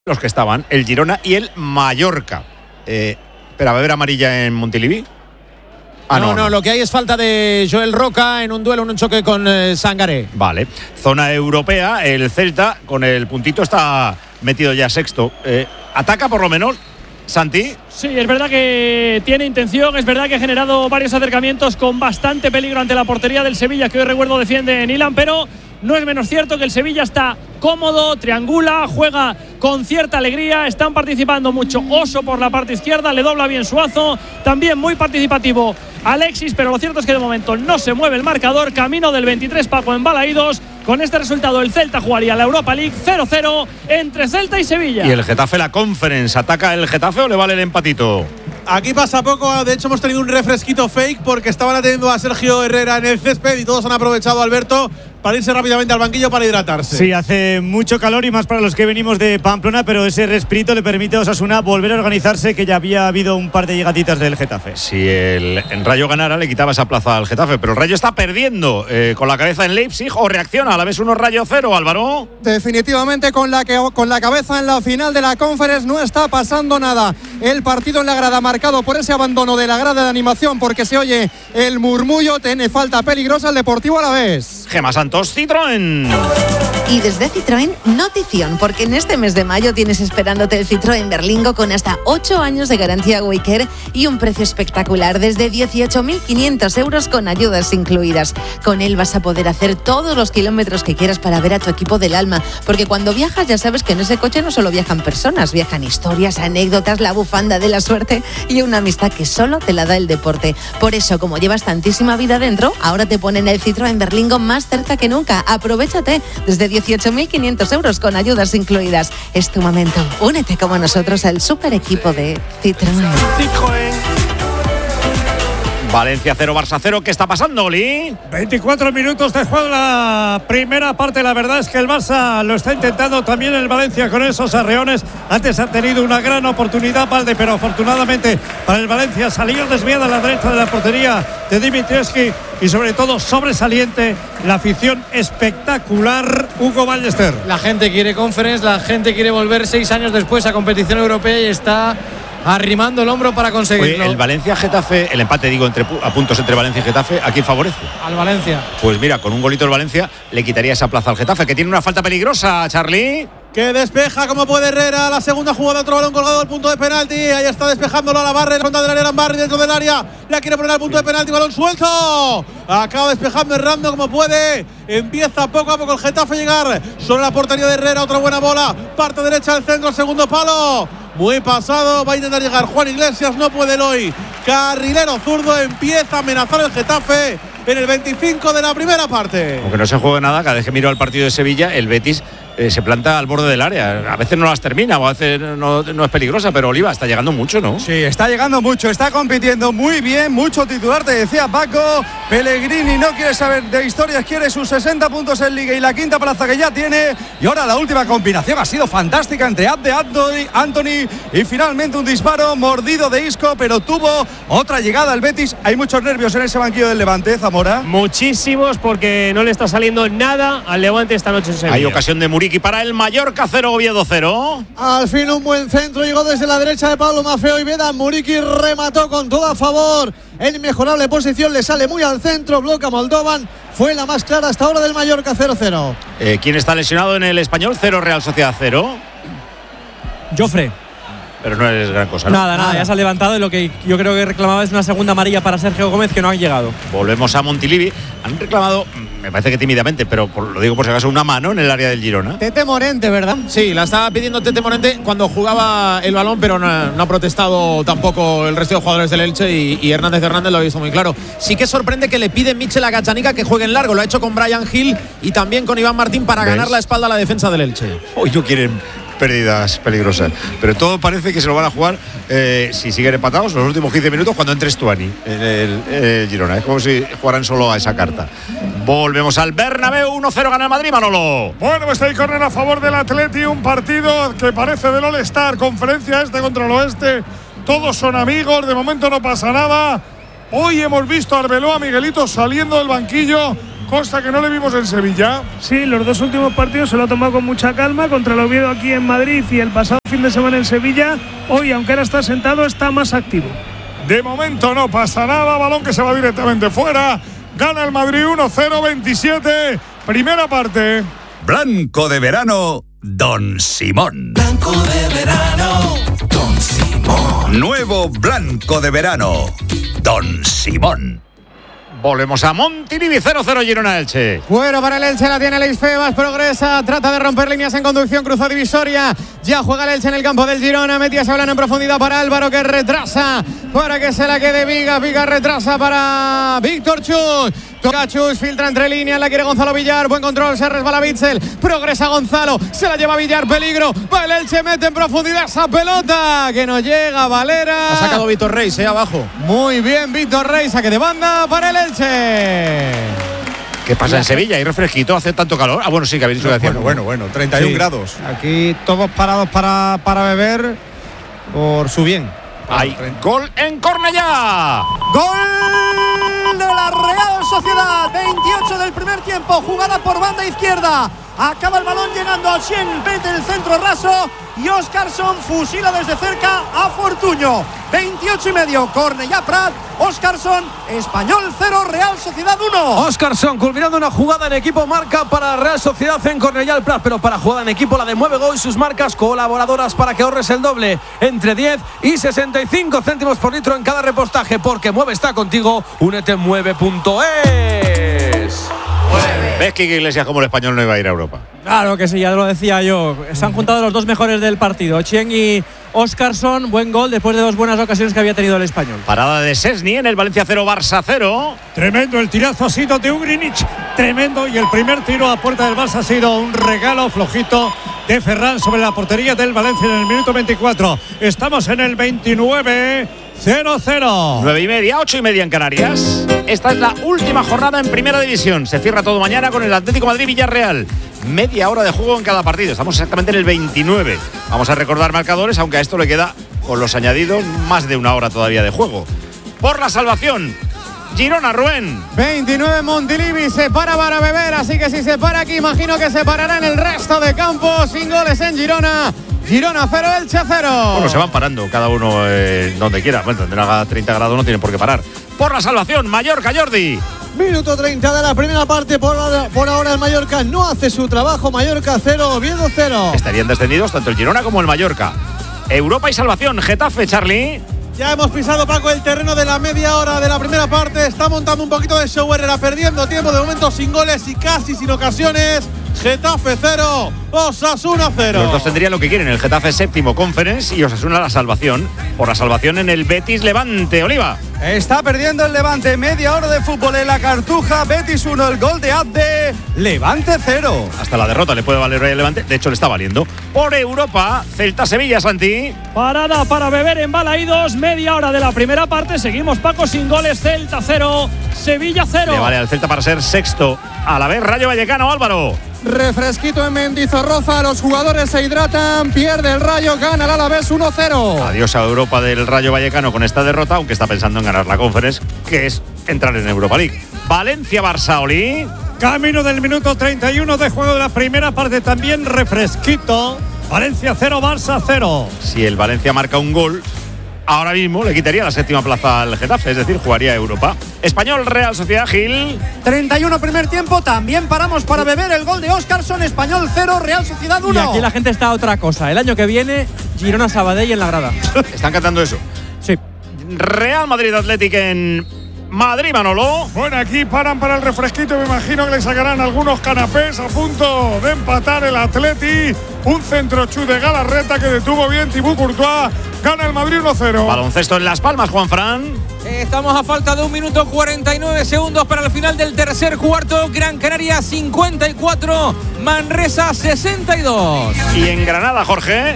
los que estaban, el Girona y el Mallorca. Espera, ¿va a haber amarilla en Montilivi? No, lo que hay es falta de Joel Roca en un duelo, en un choque con Sangaré. Vale. Zona europea, el Celta con el puntito está metido ya sexto. Ataca por lo menos, Santi. Sí, es verdad que tiene intención, es verdad que ha generado varios acercamientos con bastante peligro ante la portería del Sevilla, que hoy recuerdo defiende Nilan, pero no es menos cierto que el Sevilla está cómodo, triangula, juega con cierta alegría, están participando mucho. Oso por la parte izquierda, le dobla bien Suazo, también muy participativo Alexis, pero lo cierto es que de momento no se mueve el marcador. Camino del 23 Paco en Balaídos. Con este resultado el Celta jugaría la Europa League 0-0 entre Celta y Sevilla. Y el Getafe la Conference, ¿ataca el Getafe o le vale el empatito? Aquí pasa poco, de hecho hemos tenido un refresquito fake porque estaban atendiendo a Sergio Herrera en el césped y todos han aprovechado, Alberto, para irse rápidamente al banquillo para hidratarse. Sí, hace mucho calor y más para los que venimos de Pamplona, pero ese respirito le permite a Osasuna volver a organizarse, que ya había habido un par de llegaditas del Getafe. Si el Rayo ganara le quitaba esa plaza al Getafe, pero el Rayo está perdiendo con la cabeza en Leipzig, o reacciona a la vez 1 Rayo 0, Álvaro. Definitivamente con la cabeza en la final de la Conference no está pasando nada. El partido en la grada marcado por ese abandono de la grada de animación porque se oye el murmullo, tiene falta peligrosa el Deportivo Alavés. Gemma Santos, Citroën. Y desde Citroën, notición, porque en este mes de mayo tienes esperándote el Citroën Berlingo con hasta 8 años de garantía Waycare y un precio espectacular desde 18.500 euros con ayudas incluidas. Con él vas a poder hacer todos los kilómetros que quieras para ver a tu equipo del alma, porque cuando viajas ya sabes que en ese coche no solo viajan personas, viajan historias, anécdotas, la bufanda de la suerte y una amistad que solo te la da el deporte. Por eso, como llevas tantísima vida dentro, ahora te ponen el Citroën Berlingo más cerca que nunca. Aprovéchate desde 18.500 euros con ayudas incluidas. Es tu momento. Únete como nosotros al super equipo de Citroën. Valencia 0, Barça 0. ¿Qué está pasando, Oli? 24 minutos de juego en la primera parte. La verdad es que el Barça lo está intentando, también el Valencia con esos arreones. Antes ha tenido una gran oportunidad Valde, pero afortunadamente para el Valencia salió desviada a la derecha de la portería de Dimitrievski y sobre todo sobresaliente la afición espectacular. Hugo Ballester. La gente quiere Conference, la gente quiere volver 6 años después a competición europea y está arrimando el hombro para conseguirlo. Oye, el Valencia-Getafe, el empate digo a puntos entre Valencia y Getafe, ¿a quién favorece? Al Valencia. Pues mira, con un golito el Valencia le quitaría esa plaza al Getafe, que tiene una falta peligrosa, Charlie. Que despeja como puede Herrera, la segunda jugada, otro balón colgado al punto de penalti, ahí está despejándolo a la Barri, en contra del área, Barri dentro del área, la quiere poner al punto de penalti, balón suelto, acaba despejando Hernando como puede, empieza poco a poco el Getafe a llegar sobre la portería de Herrera, otra buena bola, parte derecha del centro, segundo palo, muy pasado, va a intentar llegar Juan Iglesias, no puede Eloy, carrilero zurdo, empieza a amenazar el Getafe en el 25 de la primera parte. Aunque no se juega nada, cada vez que miro al partido de Sevilla, el Betis se planta al borde del área. A veces no las termina, o a veces no es peligrosa, pero Oliva está llegando mucho, ¿no? Sí, está llegando mucho, está compitiendo muy bien, mucho titular, te decía Paco. Pellegrini no quiere saber de historias, quiere sus 60 puntos en Liga y la quinta plaza que ya tiene. Y ahora la última combinación ha sido fantástica entre Anthony y finalmente un disparo mordido de Isco, pero tuvo otra llegada el Betis. Hay muchos nervios en ese banquillo del Levante, Zamora. Muchísimos, porque no le está saliendo nada al Levante esta noche en Sevilla. Hay ocasión de Muriqui para el Mallorca 0, Oviedo 0. Al fin un buen centro, llegó desde la derecha de Pablo Maffeo y Veda. Muriqui remató con todo a favor. En inmejorable posición, le sale muy al centro, bloca Moldovan. Fue la más clara hasta ahora del Mallorca 0-0. ¿Quién está lesionado en el Español? 0, Real Sociedad 0. Jofre. Pero no es gran cosa, ¿no? Nada, ya se ha levantado y lo que yo creo que reclamaba es una segunda amarilla para Sergio Gómez, que no ha llegado. Volvemos a Montilivi. Han reclamado, me parece que tímidamente, pero lo digo por si acaso, una mano en el área del Girona. Tete Morente, ¿verdad? Sí, la estaba pidiendo Tete Morente cuando jugaba el balón, pero no ha protestado tampoco el resto de jugadores del Elche y Hernández lo ha visto muy claro. Sí que sorprende que le pide Michel a Gazzaniga que juegue en largo. Lo ha hecho con Brian Hill y también con Iván Martín para ganar la espalda a la defensa del Elche. Hoy no quieren pérdidas peligrosas, pero todo parece que se lo van a jugar si siguen empatados los últimos 15 minutos cuando entre Stuani en el Girona. Es como si jugaran solo a esa carta. Volvemos al Bernabéu, 1-0 gana el Madrid, Manolo. Bueno, pues hay córner a favor del Atleti, un partido que parece del All-Star, conferencia este contra el oeste, todos son amigos, de momento no pasa nada. Hoy hemos visto a Arbeloa, Miguelito, saliendo del banquillo cosa que no le vimos en Sevilla. Sí, los dos últimos partidos se lo ha tomado con mucha calma, contra el Oviedo aquí en Madrid y el pasado fin de semana en Sevilla. Hoy, aunque ahora está sentado, está más activo. De momento no pasa nada, balón que se va directamente fuera. Gana el Madrid 1-0, 27, primera parte. Blanco de verano, Don Simón. Blanco de verano, Don Simón. Nuevo blanco de verano, Don Simón. Volvemos a Montilivi, 0-0 Girona-Elche. Fuera para el Elche, la tiene Alex Febas, progresa, trata de romper líneas en conducción, cruzó divisoria. Ya juega el Elche en el campo del Girona, metía ese balón en profundidad para Álvaro, que retrasa para que se la quede Vigas. Vigas retrasa para Víctor Chus. Toca Chus, filtra entre líneas, la quiere Gonzalo Villar, buen control, se resbala Bitzel, progresa Gonzalo, se la lleva Villar, peligro, va el Elche, mete en profundidad esa pelota, que no llega Valera. Ha sacado Víctor Reis, abajo. Muy bien, Víctor Reis, saque de banda para el Elche. ¿Qué pasa en Sevilla? ¿Hay refresquito? ¿Hace tanto calor? Ah, bueno, sí, que habéis dicho que hacía. Bueno, 31 Sí. grados. Aquí todos parados para beber por su bien. Hay gol en Cornellá. Gol de la Real Sociedad, 28 del primer tiempo, jugada por banda izquierda. Acaba el balón llegando a Chen, mete el centro raso y Óscarson fusila desde cerca a Fortuño. 28,5, Cornellá Prat, Óscarson, Español 0, Real Sociedad 1. Óscarson culminando una jugada en equipo, marca para la Real Sociedad en Cornellá el Prat, pero para jugada en equipo la de Mueve Gol y sus marcas colaboradoras para que ahorres el doble, entre 10 y 65 céntimos por litro en cada repostaje, porque Mueve está contigo, únete en mueve.es. ¿Ves que Iglesias como el Español no iba a ir a Europa? Claro que sí, ya lo decía yo. Se han juntado los dos mejores del partido, Chen y Óscarson. Buen gol después de dos buenas ocasiones que había tenido el Español. Parada de Szczesny en el Valencia 0, Barça 0. Tremendo el tirazo ha sido de Ugrinic, tremendo, y el primer tiro a puerta del Barça ha sido un regalo flojito de Ferran sobre la portería del Valencia en el minuto 24. Estamos en el 29, 0-0. 9:30, 8:30 en Canarias. Esta es la última jornada en Primera División. Se cierra todo mañana con el Atlético Madrid-Villarreal. Media hora de juego en cada partido. Estamos exactamente en el 29. Vamos a recordar marcadores, aunque a esto le queda, con los añadidos, más de una hora todavía de juego. Por la salvación, Girona, Rubén. 29 Montilivi, se para beber, así que si se para aquí, imagino que se parará en el resto de campos. Sin goles en Girona. Girona 0, Elche 0. Bueno, se van parando cada uno donde quiera. Bueno, tendrá 30 grados, no tienen por qué parar. Por la salvación, Mallorca, Jordi. Minuto 30 de la primera parte, por ahora el Mallorca no hace su trabajo. Mallorca 0, Oviedo 0. Estarían descendidos tanto el Girona como el Mallorca. Europa y salvación, Getafe, Charlie. Ya hemos pisado, Paco, el terreno de la media hora de la primera parte. Está montando un poquito de show Herrera, perdiendo tiempo de momento, sin goles y casi sin ocasiones. Getafe 0, Osasuna 0. Los dos tendrían lo que quieren, el Getafe séptimo Conference y Osasuna la salvación. Por la salvación en el Betis Levante, Oliva. Está perdiendo el Levante, media hora de fútbol en la Cartuja. Betis 1, el gol de Abde, Levante 0. Hasta la derrota le puede valer hoy al Levante, de hecho le está valiendo. Por Europa, Celta-Sevilla, Santi. Parada para beber en Balaídos, media hora de la primera parte. Seguimos, Paco, sin goles. Celta 0, Sevilla 0. Le vale al Celta para ser sexto. A la vez, Rayo Vallecano, Álvaro. Refresquito en Mendizorroza, los jugadores se hidratan, pierde el Rayo, gana el Alavés 1-0. Adiós a Europa del Rayo Vallecano con esta derrota, aunque está pensando en ganar la Conference, que es entrar en Europa League. Valencia-Barça, Oli. Camino del minuto 31 de juego de la primera parte, también refresquito. Valencia 0, Barça 0. Si el Valencia marca un gol, ahora mismo le quitaría la séptima plaza al Getafe, es decir, jugaría Europa. Español, Real Sociedad, Gil. 31 primer tiempo, también paramos para beber el gol de Óscarson, Español 0, Real Sociedad 1. Y aquí la gente está a otra cosa. El año que viene, Girona Sabadell en la grada. ¿Están cantando eso? Sí. Real Madrid Athletic en Madrid, Manolo. Bueno, aquí paran para el refresquito. Me imagino que le sacarán algunos canapés. A punto de empatar el Atleti. Un centro chu de Galarreta que detuvo bien Thibaut Courtois. Gana el Madrid 1-0. Baloncesto en Las Palmas, Juanfran. Estamos a falta de 1 minuto 49 segundos para el final del tercer cuarto. Gran Canaria 54, Manresa 62. Y en Granada, Jorge.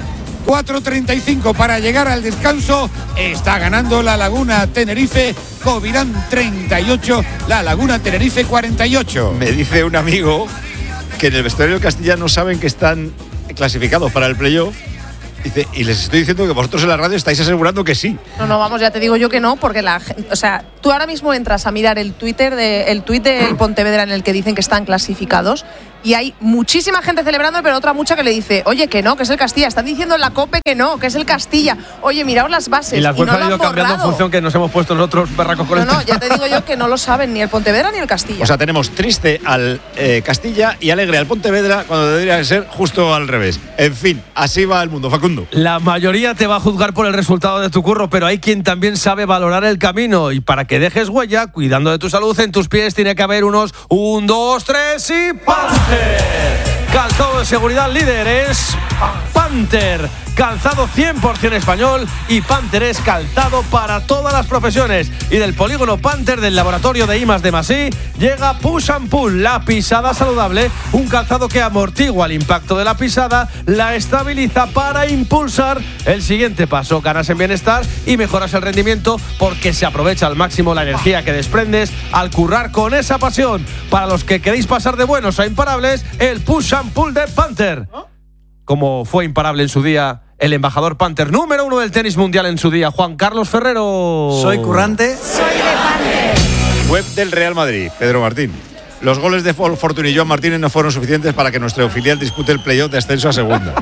4:35 para llegar al descanso. Está ganando la Laguna Tenerife. Covirán 38, la Laguna Tenerife 48. Me dice un amigo que en el vestuario del Castilla no saben que están clasificados para el playoff Dice, y les estoy diciendo que vosotros en la radio estáis asegurando que sí. No, vamos, ya te digo yo que no, porque o sea, tú ahora mismo entras a mirar el tuit del Pontevedra en el que dicen que están clasificados y hay muchísima gente celebrando, pero otra mucha que le dice, oye, que no, que es el Castilla. Están diciendo en la COPE que no, que es el Castilla. Oye, miraos las bases. Y las webs han ido cambiando en función que nos hemos puesto nosotros berracos con No, ya te digo yo que no lo saben ni el Pontevedra ni el Castilla. O sea, tenemos triste al Castilla y alegre al Pontevedra cuando debería ser justo al revés. En fin, así va el mundo, Facundo. La mayoría te va a juzgar por el resultado de tu curro, pero hay quien también sabe valorar el camino. Y para que dejes huella, cuidando de tu salud, en tus pies tiene que haber unos 1, 2, 3 y ¡Panther! Calzado de seguridad líder es Panther. Calzado 100% español y Panther es calzado para todas las profesiones. Y del polígono Panther del laboratorio de I+D+I llega Push and Pull, la pisada saludable. Un calzado que amortigua el impacto de la pisada, la estabiliza para impulsar el siguiente paso. Ganas en bienestar y mejoras el rendimiento porque se aprovecha al máximo la energía que desprendes al currar con esa pasión. Para los que queréis pasar de buenos a imparables, el Push and Pull de Panther. Como fue imparable en su día el embajador Panther número 1 del tenis mundial en su día, Juan Carlos Ferrero. Soy currante. Soy de Panther. Web del Real Madrid, Pedro Martín. Los goles de Fortuny y Joan Martínez no fueron suficientes para que nuestro filial dispute el playoff de ascenso a segunda.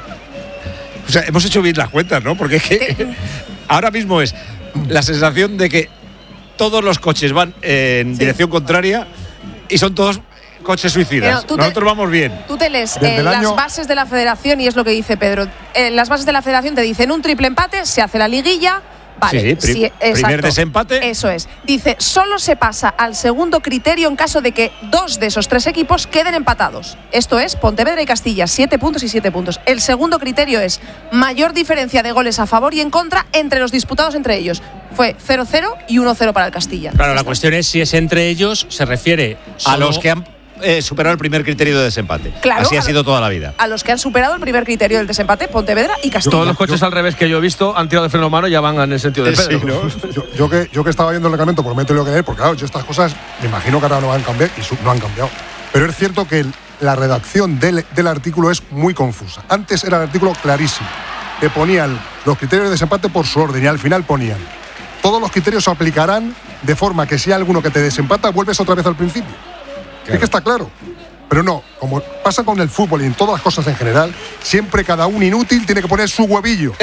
O sea, hemos hecho bien las cuentas, ¿no? Porque es que ahora mismo es la sensación de que todos los coches van en dirección contraria y son todos coches suicidas. Nosotros vamos bien. Tú te lees las bases de la federación y es lo que dice Pedro. Las bases de la federación te dicen un triple empate, se hace la liguilla. Vale, sí, primer desempate. Eso es. Dice, solo se pasa al segundo criterio en caso de que 2 de esos 3 equipos queden empatados. Esto es Pontevedra y Castilla, 7 puntos y 7 puntos. El segundo criterio es mayor diferencia de goles a favor y en contra entre los disputados entre ellos. Fue 0-0 y 1-0 para el Castilla. Claro, la cuestión es si es entre ellos, se refiere a los que han superado el primer criterio de desempate. Claro, así ha sido toda la vida. A los que han superado el primer criterio del desempate, Pontevedra y Castilla. Todos los coches al revés que yo he visto han tirado de freno a mano y ya van en el sentido de Pedro. Sí, ¿no? yo que estaba viendo el reglamento, por lo menos lo que leer, porque claro, yo estas cosas me imagino que ahora no van a cambiar y no han cambiado. Pero es cierto que la redacción del artículo es muy confusa. Antes era el artículo clarísimo. Te ponían los criterios de desempate por su orden y al final ponían todos los criterios se aplicarán de forma que si hay alguno que te desempata, vuelves otra vez al principio. Claro. Es que está claro. Pero no, como pasa con el fútbol y en todas las cosas en general, siempre cada un inútil tiene que poner su huevillo.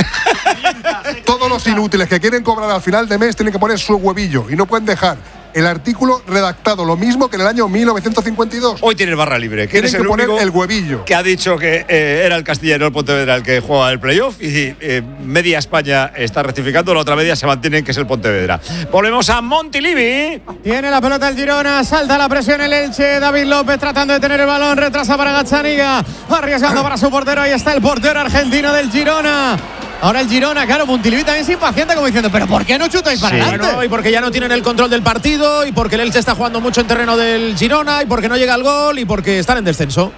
Todos los inútiles que quieren cobrar al final de mes tienen que poner su huevillo y no pueden dejar el artículo redactado lo mismo que en el año 1952. Hoy tienes barra libre. Tienen que poner el huevillo. Que ha dicho que era el Castilla y no el Pontevedra el que juega el playoff y media España está rectificando, la otra media se mantiene que es el Pontevedra. Volvemos a Montilivi. Tiene la pelota el Girona, salta la presión el Elche, David López tratando de tener el balón, retrasa para Gazzaniga, arriesgando para su portero, ahí está el portero argentino del Girona. Ahora el Girona, claro, Montilivi también se impacienta como diciendo, pero ¿por qué no chutáis para adelante? Bueno, y porque ya no tienen el control del partido, y porque el Elche está jugando mucho en terreno del Girona, y porque no llega el gol, y porque están en descenso.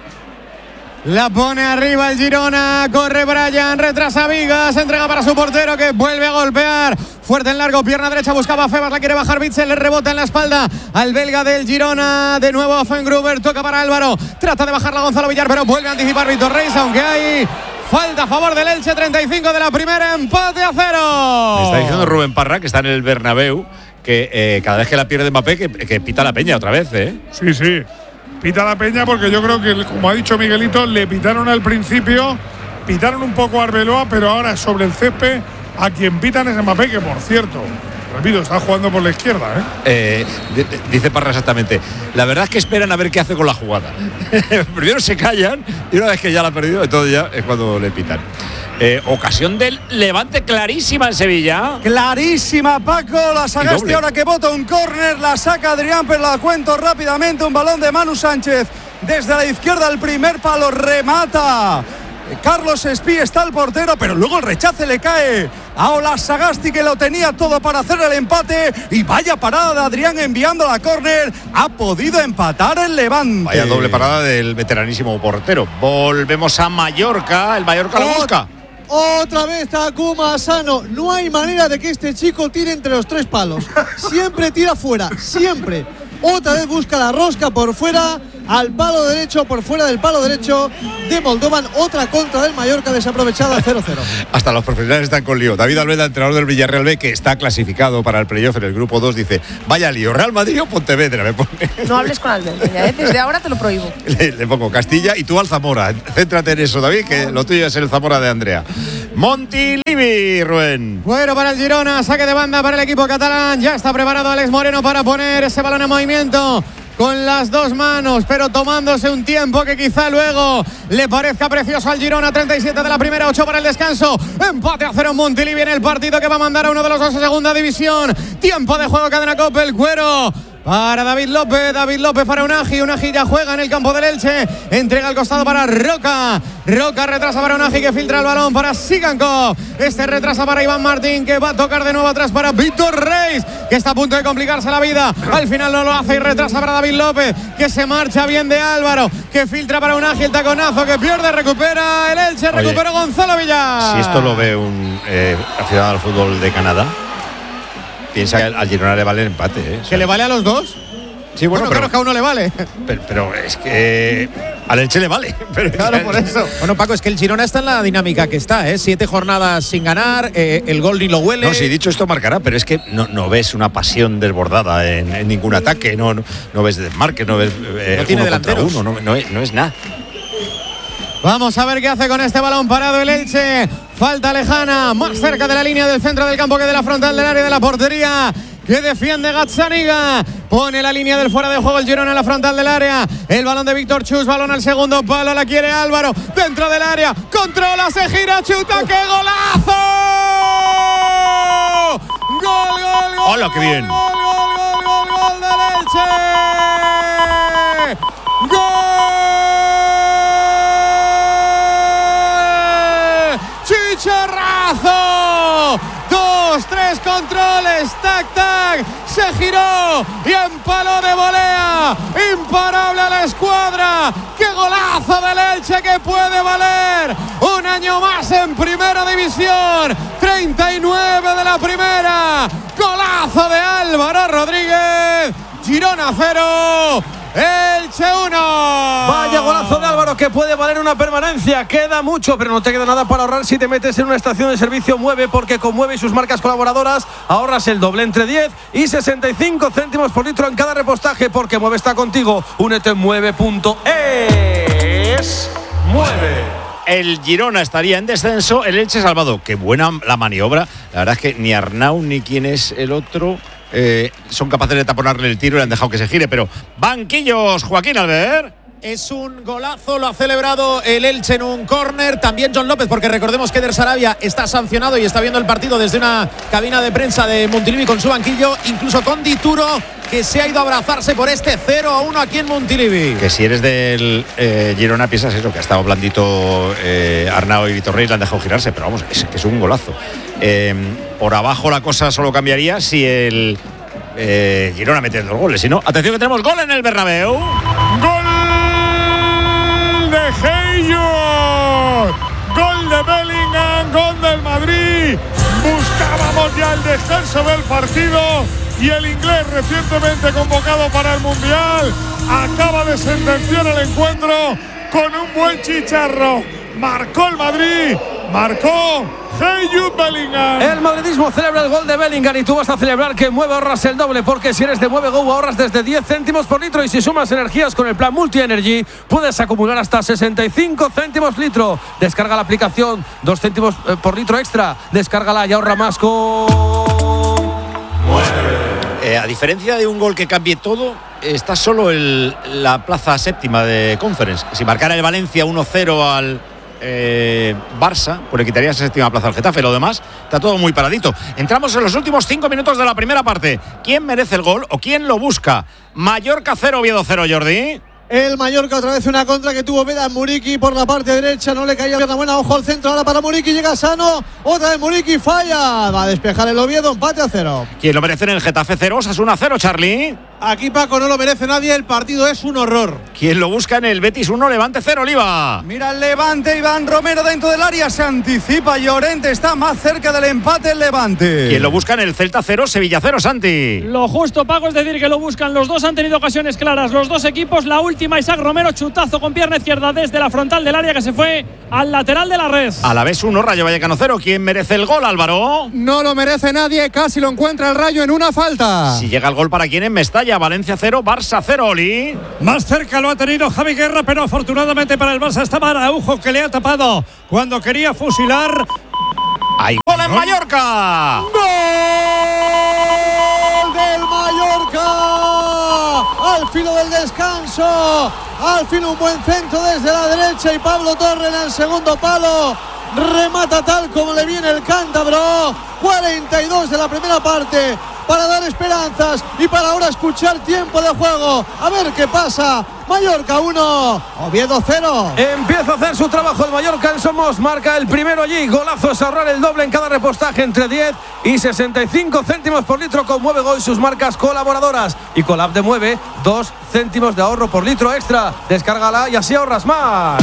La pone arriba el Girona, corre Brian, retrasa Vigas, entrega para su portero que vuelve a golpear. Fuerte en largo, pierna derecha, buscaba a Febas, la quiere bajar Bitzel, le rebota en la espalda al belga del Girona. De nuevo a Fengruber, toca para Álvaro, trata de bajarla Gonzalo Villar, pero vuelve a anticipar Víctor Reis, aunque hay falta a favor del Elche, 35 de la primera, empate a 0. Me está diciendo Rubén Parra, que está en el Bernabéu, que cada vez que la pierde Mbappé, que pita la Peña otra vez, ¿eh? Sí, sí. Pita la Peña porque yo creo que, como ha dicho Miguelito, le pitaron al principio, pitaron un poco a Arbeloa, pero ahora sobre el césped a quien pitan es Mbappé, que por cierto, repito, está jugando por la izquierda, dice Parra exactamente. La verdad es que esperan a ver qué hace con la jugada. Primero se callan y una vez que ya la ha perdido, entonces ya es cuando le pitan. Ocasión del Levante clarísima en Sevilla. Clarísima, Paco. La Sagasti ahora que bota un córner, la saca Adrián, pero la cuento rápidamente. Un balón de Manu Sánchez desde la izquierda, el primer palo, remata Carlos Espí, está el portero, pero luego el rechace le cae a Ola Sagasti, que lo tenía todo para hacer el empate. Y vaya parada de Adrián enviando la córner. Ha podido empatar el Levante. Vaya doble parada del veteranísimo portero. Volvemos a Mallorca. El Mallorca lo busca. Otra vez Takuma Asano. No hay manera de que este chico tire entre los 3 palos. Siempre tira fuera, siempre. Otra vez busca la rosca por fuera. al palo derecho, por fuera del palo derecho de Moldovan. Otra contra del Mallorca desaprovechada, 0-0. Hasta los profesionales están con lío. David Albeda, entrenador del Villarreal B, que está clasificado para el playoff en el grupo 2, dice: vaya lío, Real Madrid o Pontevedra, me pone. No hables con Albert, desde ahora te lo prohíbo. Le pongo Castilla y tú al Zamora. Céntrate en eso, David, que lo tuyo es el Zamora de Andrea. Montilivi, Rubén. Bueno, para el Girona, saque de banda para el equipo catalán. Ya está preparado Alex Moreno para poner ese balón en movimiento con las dos manos, pero tomándose un tiempo que quizá luego le parezca precioso al Girona. 37 de la primera, 8 para el descanso. Empate a 0 en Montilivi en el partido que va a mandar a uno de los dos a segunda división. Tiempo de juego, cadena Cope, el cuero para David López para Unagi ya juega en el campo del Elche, entrega al costado para Roca retrasa para Unagi, que filtra el balón para Sigankov, retrasa para Iván Martín, que va a tocar de nuevo atrás para Víctor Reis, que está a punto de complicarse la vida, al final no lo hace y retrasa para David López, que se marcha bien de Álvaro, que filtra para Unagi, el taconazo que pierde, recupera el Elche, recupera Gonzalo Villar. Si esto lo ve un aficionado al fútbol de Canadá, piensa que al Girona le vale el empate, ¿eh? O sea, ¿que le vale a los dos? Sí, bueno, claro que a uno le vale. Pero es que al Elche le vale. Claro, por eso. Bueno, Paco, es que el Girona está en la dinámica que está, 7 jornadas sin ganar, el gol ni lo huele. No, sí, dicho esto marcará, pero es que no ves una pasión desbordada en ningún ataque, no ves desmarque, no ves no tiene uno delanteros. contra uno, no es nada. Vamos a ver qué hace con este balón parado el Elche. Falta lejana, más cerca de la línea del centro del campo que de la frontal del área de la portería, que defiende Gazzaniga. Pone la línea del fuera de juego el Girona en la frontal del área. El balón de Víctor Chus, balón al segundo palo, la quiere Álvaro. Dentro del área, controla, se gira, chuta, ¡qué golazo! ¡Gol! ¡Hola, qué bien! ¡Gol del Elche! ¡Gol! ¡Chicharrazo! 2-3 controles, tac, se giró y empaló de volea, imparable a la escuadra. ¡Qué golazo del Elche que puede valer un año más en primera división! 39 de la primera, golazo de Álvaro Rodríguez. Girona 0, Elche 1. Vaya golazo de Álvaro que puede valer una permanencia. Queda mucho, pero no te queda nada para ahorrar si te metes en una estación de servicio Mueve, porque con Mueve y sus marcas colaboradoras ahorras el doble, entre 10 y 65 céntimos por litro en cada repostaje, porque Mueve está contigo. Únete en mueve.es. Mueve. El Girona estaría en descenso, el Elche salvado. Qué buena la maniobra. La verdad es que ni Arnau ni quién es el otro son capaces de taponarle el tiro y le han dejado que se gire. Pero banquillos, Joaquín Albert. Es un golazo, lo ha celebrado el Elche en un córner. También John López, porque recordemos que Eder Sarabia está sancionado y está viendo el partido desde una cabina de prensa de Montilivi con su banquillo, incluso con Dituro, que se ha ido a abrazarse por este 0-1 aquí en Montilivi. Que si eres del Girona piensas eso, que ha estado blandito Arnau y Víctor Reis, le han dejado girarse, pero vamos, es que es un golazo. Por abajo la cosa solo cambiaría si el Girona mete 2 goles. Si no, atención que tenemos gol en el Bernabéu. ¡Gol de Heyo! ¡Gol de Bellingham! ¡Gol del Madrid! Buscábamos ya el descanso del partido y el inglés, recientemente convocado para el Mundial, acaba de sentenciar el encuentro con un buen chicharro. Marcó el Madrid, marcó Jude Bellingham. El madridismo celebra el gol de Bellingham y tú vas a celebrar que Mueve ahorras el doble, porque si eres de Mueve Go ahorras desde 10 céntimos por litro, y si sumas energías con el plan Multi Energy puedes acumular hasta 65 céntimos litro. Descarga la aplicación, 2 céntimos por litro extra. Descárgala y ahorra más con Mueve. A diferencia de un gol que cambie todo, está solo la plaza séptima de Conference. Si marcara el Valencia 1-0 al Barça, pues le quitaría esa séptima plaza al Getafe. Lo demás está todo muy paradito. Entramos en los últimos 5 minutos de la primera parte. ¿Quién merece el gol o quién lo busca? Mallorca 0, Oviedo 0, Jordi. El Mallorca otra vez una contra que tuvo Vedan Muriqui por la parte derecha, no le caía pierna buena, ojo al centro ahora para Muriqui, llega sano, otra vez Muriqui falla, va a despejar el Oviedo, empate a 0. ¿Quién lo merece en el Getafe 0, Osasuna 0, Charlie? Aquí, Paco, no lo merece nadie. El partido es un horror. ¿Quién lo busca en el Betis 1, Levante 0, Oliva? Mira el Levante, Iván Romero dentro del área, se anticipa Llorente, está más cerca del empate el Levante. ¿Quién lo busca en el Celta 0, Sevilla 0, Santi? Lo justo, Paco, es decir que lo buscan. Los dos han tenido ocasiones claras, los dos equipos. La última, Isaac Romero, chutazo con pierna izquierda desde la frontal del área que se fue al lateral de la red. Alavés 1, Rayo Vallecano 0. ¿Quién merece el gol, Álvaro? No lo merece nadie, casi lo encuentra el Rayo en una falta. Si llega el gol para quién en Mestalla, Valencia 0, Barça 0, Oli. Más cerca lo ha tenido Javi Guerra, pero afortunadamente para el Barça estaba Araujo, que le ha tapado cuando quería fusilar. ¡Hay gol en Mallorca! ¡Gol del Mallorca! Al filo del descanso, al fin un buen centro desde la derecha y Pablo Torre en el segundo palo remata tal como le viene el cántabro. 42 de la primera parte para dar esperanzas y para ahora escuchar tiempo de juego. A ver qué pasa. Mallorca 1, Oviedo 0. Empieza a hacer su trabajo el Mallorca en Somos. Marca el primero allí. Golazo es ahorrar el doble en cada repostaje entre 10 y 65 céntimos por litro con Mueve Go y sus marcas colaboradoras. Y con la app de Mueve, 2 céntimos de ahorro por litro extra. Descárgala y así ahorras más.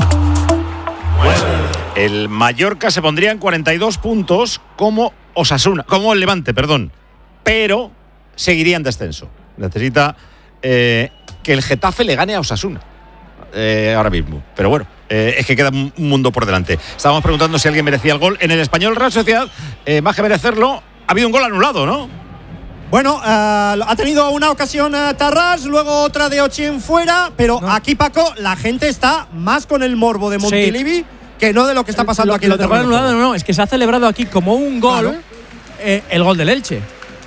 El Mallorca se pondría en 42 puntos como el Levante, perdón. Pero seguiría en descenso. Necesita que el Getafe le gane a Osasuna ahora mismo. Pero bueno, es que queda un mundo por delante. Estábamos preguntando si alguien merecía el gol. En el Español Real Sociedad, más que merecerlo, ha habido un gol anulado, ¿no? Bueno, ha tenido una ocasión Tarrás, luego otra de Ochín fuera, pero aquí, Paco, la gente está más con el morbo de Montilivi que no de lo que está pasando aquí. Lo terreno anulado no, es que se ha celebrado aquí como un gol, el gol del Elche.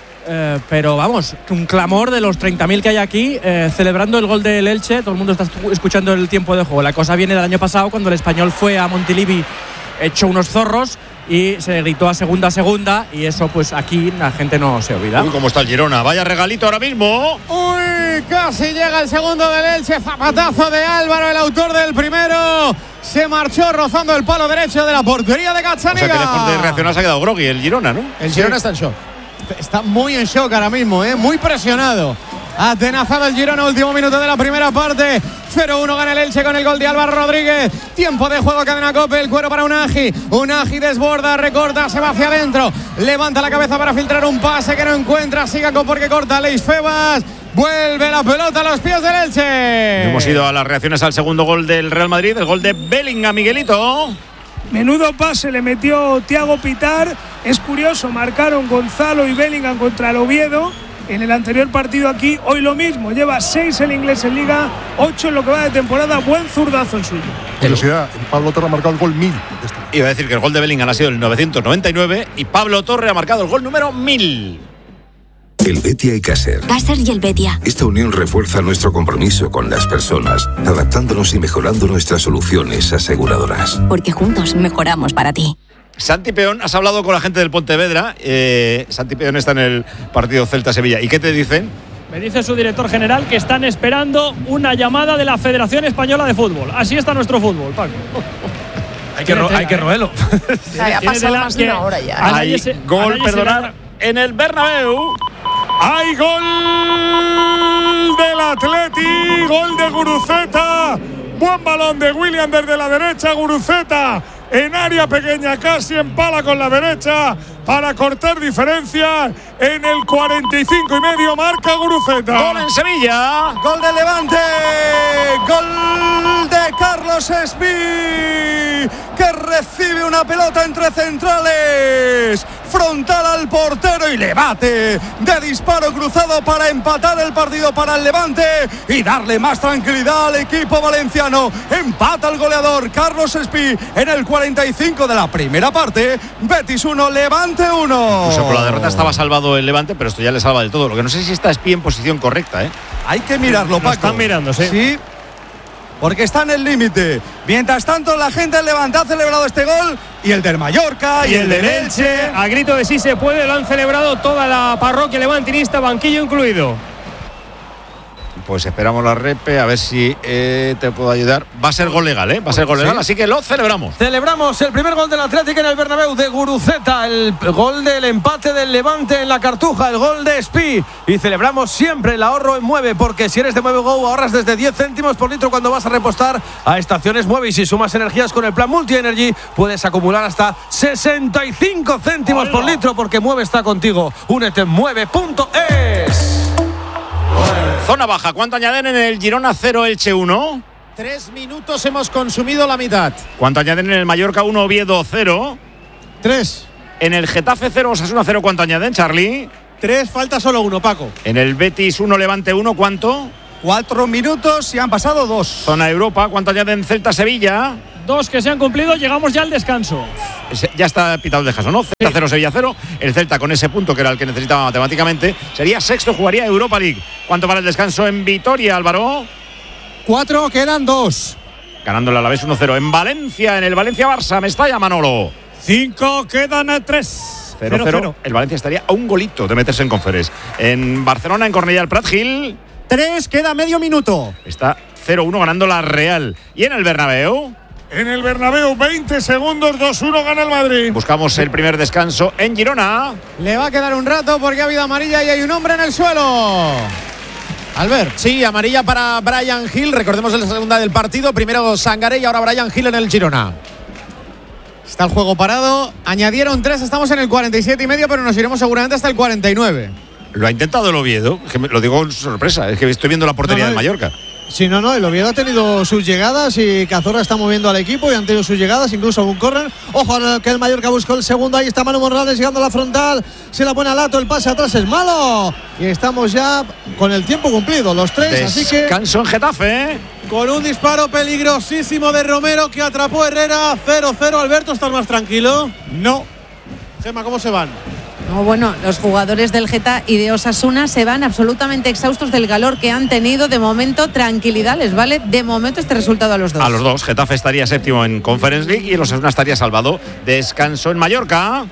Pero vamos, un clamor de los 30.000 que hay aquí celebrando el gol del Elche. Todo el mundo está escuchando el tiempo de juego. La cosa viene del año pasado cuando el Español fue a Montilivi hecho unos zorros y se gritó a segunda y eso pues aquí la gente no se olvida. Uy, cómo está el Girona, vaya regalito ahora mismo. Uy, casi llega el segundo del Elche, zapatazo de Álvaro, el autor del primero. Se marchó rozando el palo derecho de la portería de Gazzaniga. O sea que lejos de reaccionar se ha quedado groggy el Girona, ¿no? El Girona está en shock. Está muy en shock ahora mismo, muy presionado. Atenazado el Girona, último minuto de la primera parte. 0-1 gana el Elche con el gol de Álvaro Rodríguez. Tiempo de juego, cadena Cope, el cuero para Unagi. Unagi desborda, recorta, se va hacia adentro. Levanta la cabeza para filtrar un pase que no encuentra. Siga porque corta Leis Febas. Vuelve la pelota a los pies del Elche. Hemos ido a las reacciones al segundo gol del Real Madrid, el gol de Bellingham, Miguelito. Menudo pase le metió Thiago Pitar. Es curioso, marcaron Gonzalo y Bellingham contra el Oviedo en el anterior partido aquí. Hoy lo mismo, lleva 6 el inglés en Liga, 8 en lo que va de temporada. Buen zurdazo el suyo. Curiosidad, Pablo Torre ha marcado el gol 1000. Iba a decir que el gol de Bellingham ha sido el 999 y Pablo Torre ha marcado el gol número 1000. El Betia y Caser. Caser y el Betia. Esta unión refuerza nuestro compromiso con las personas, adaptándonos y mejorando nuestras soluciones aseguradoras. Porque juntos mejoramos para ti. Santi Peón, has hablado con la gente del Pontevedra. Santi Peón está en el partido Celta-Sevilla. ¿Y qué te dicen? Me dice su director general que están esperando una llamada de la Federación Española de Fútbol. Así está nuestro fútbol, Paco. Hay que roerlo. Ha pasado más de una hora ya. Hay gol, perdonad, en el Bernabéu. ¡Hay gol del Atleti! ¡Gol de Guruceta! Buen balón de William desde la derecha. Guruceta en área pequeña, casi empala con la derecha para cortar diferencias. En el 45,5 marca Guruceta. Gol en Sevilla. Gol del Levante. Gol de Carlos Espí, que recibe una pelota entre centrales, frontal al portero y le bate de disparo cruzado para empatar el partido para el Levante y darle más tranquilidad al equipo valenciano. Empata el goleador Carlos Espí en el 45 de la primera parte. Betis 1, Levante 1. Pues por la derrota estaba salvado el Levante, pero esto ya le salva del todo. Lo que no sé si está Espí en posición correcta, ¿eh? Hay que mirarlo, Paco. Están mirando, sí. Sí, porque está en el límite. Mientras tanto, la gente del Levante ha celebrado este gol y el del Mallorca y el del Elche. A grito de sí se puede, lo han celebrado toda la parroquia levantinista, banquillo incluido. Pues esperamos la repe, a ver si te puedo ayudar. Va a ser gol legal, ¿eh? Va a ser gol legal, así que lo celebramos. Celebramos el primer gol del Atlético en el Bernabéu de Guruceta, el gol del empate del Levante en la Cartuja, el gol de Espí. Y celebramos siempre el ahorro en Mueve, porque si eres de Mueve Go ahorras desde 10 céntimos por litro cuando vas a repostar a estaciones Mueve. Y si sumas energías con el plan Multi Energy, puedes acumular hasta 65 céntimos por litro, porque Mueve está contigo. Únete en mueve.es. Zona baja, ¿cuánto añaden en el Girona 0 Elche 1? 3 minutos hemos consumido la mitad. ¿Cuánto añaden en el Mallorca 1 Oviedo 0? 3. En el Getafe 0 Osasuna 0, ¿cuánto añaden, Charlie? 3, falta solo 1, Paco. En el Betis 1 Levante 1, ¿cuánto? 4 minutos y han pasado 2. Zona Europa, ¿cuánto añaden Celta Sevilla? 2 que se han cumplido, llegamos ya al descanso. Ya está pitado el descanso, ¿no? Celta 0, Sevilla 0. El Celta con ese punto que era el que necesitaba matemáticamente sería sexto, jugaría Europa League. ¿Cuánto para el descanso en Vitoria, Álvaro? 4, quedan 2. Ganándole a la vez 1-0 en Valencia, en el Valencia-Barça. Mestalla, Manolo. 5, quedan 3. 0-0. El Valencia estaría a un golito de meterse en Conference. En Barcelona, en Cornellà, el Prat Gil. 3, queda medio minuto. Está 0-1 ganando la Real. ¿Y en el Bernabéu? En el Bernabéu, 20 segundos, 2-1 gana el Madrid. Buscamos el primer descanso en Girona. Le va a quedar un rato porque ha habido amarilla y hay un hombre en el suelo. Albert. Sí, amarilla para Brian Hill. Recordemos en la segunda del partido. Primero Sangaré y ahora Brian Hill en el Girona. Está el juego parado. Añadieron 3, estamos en el 47,5, pero nos iremos seguramente hasta el 49. Lo ha intentado el Oviedo. Es que lo digo con sorpresa. Es que estoy viendo la portería del Mallorca. Sí, no, el Oviedo ha tenido sus llegadas y Cazorla está moviendo al equipo y han tenido sus llegadas, incluso un córner. Ojo que el Mallorca buscó el segundo, ahí está Manu Morales llegando a la frontal, se la pone a Lato, el pase atrás es malo y estamos ya con el tiempo cumplido, los 3, así que… Descanso en Getafe. Con un disparo peligrosísimo de Romero que atrapó a Herrera, 0-0. Alberto, ¿estás más tranquilo? No. Gemma, ¿cómo se van? No, bueno, los jugadores del Geta y de Osasuna se van absolutamente exhaustos del calor que han tenido. De momento, tranquilidad, les vale de momento este resultado a los dos. A los dos. Getafe estaría séptimo en Conference League y el Osasuna estaría salvado. Descanso en Mallorca.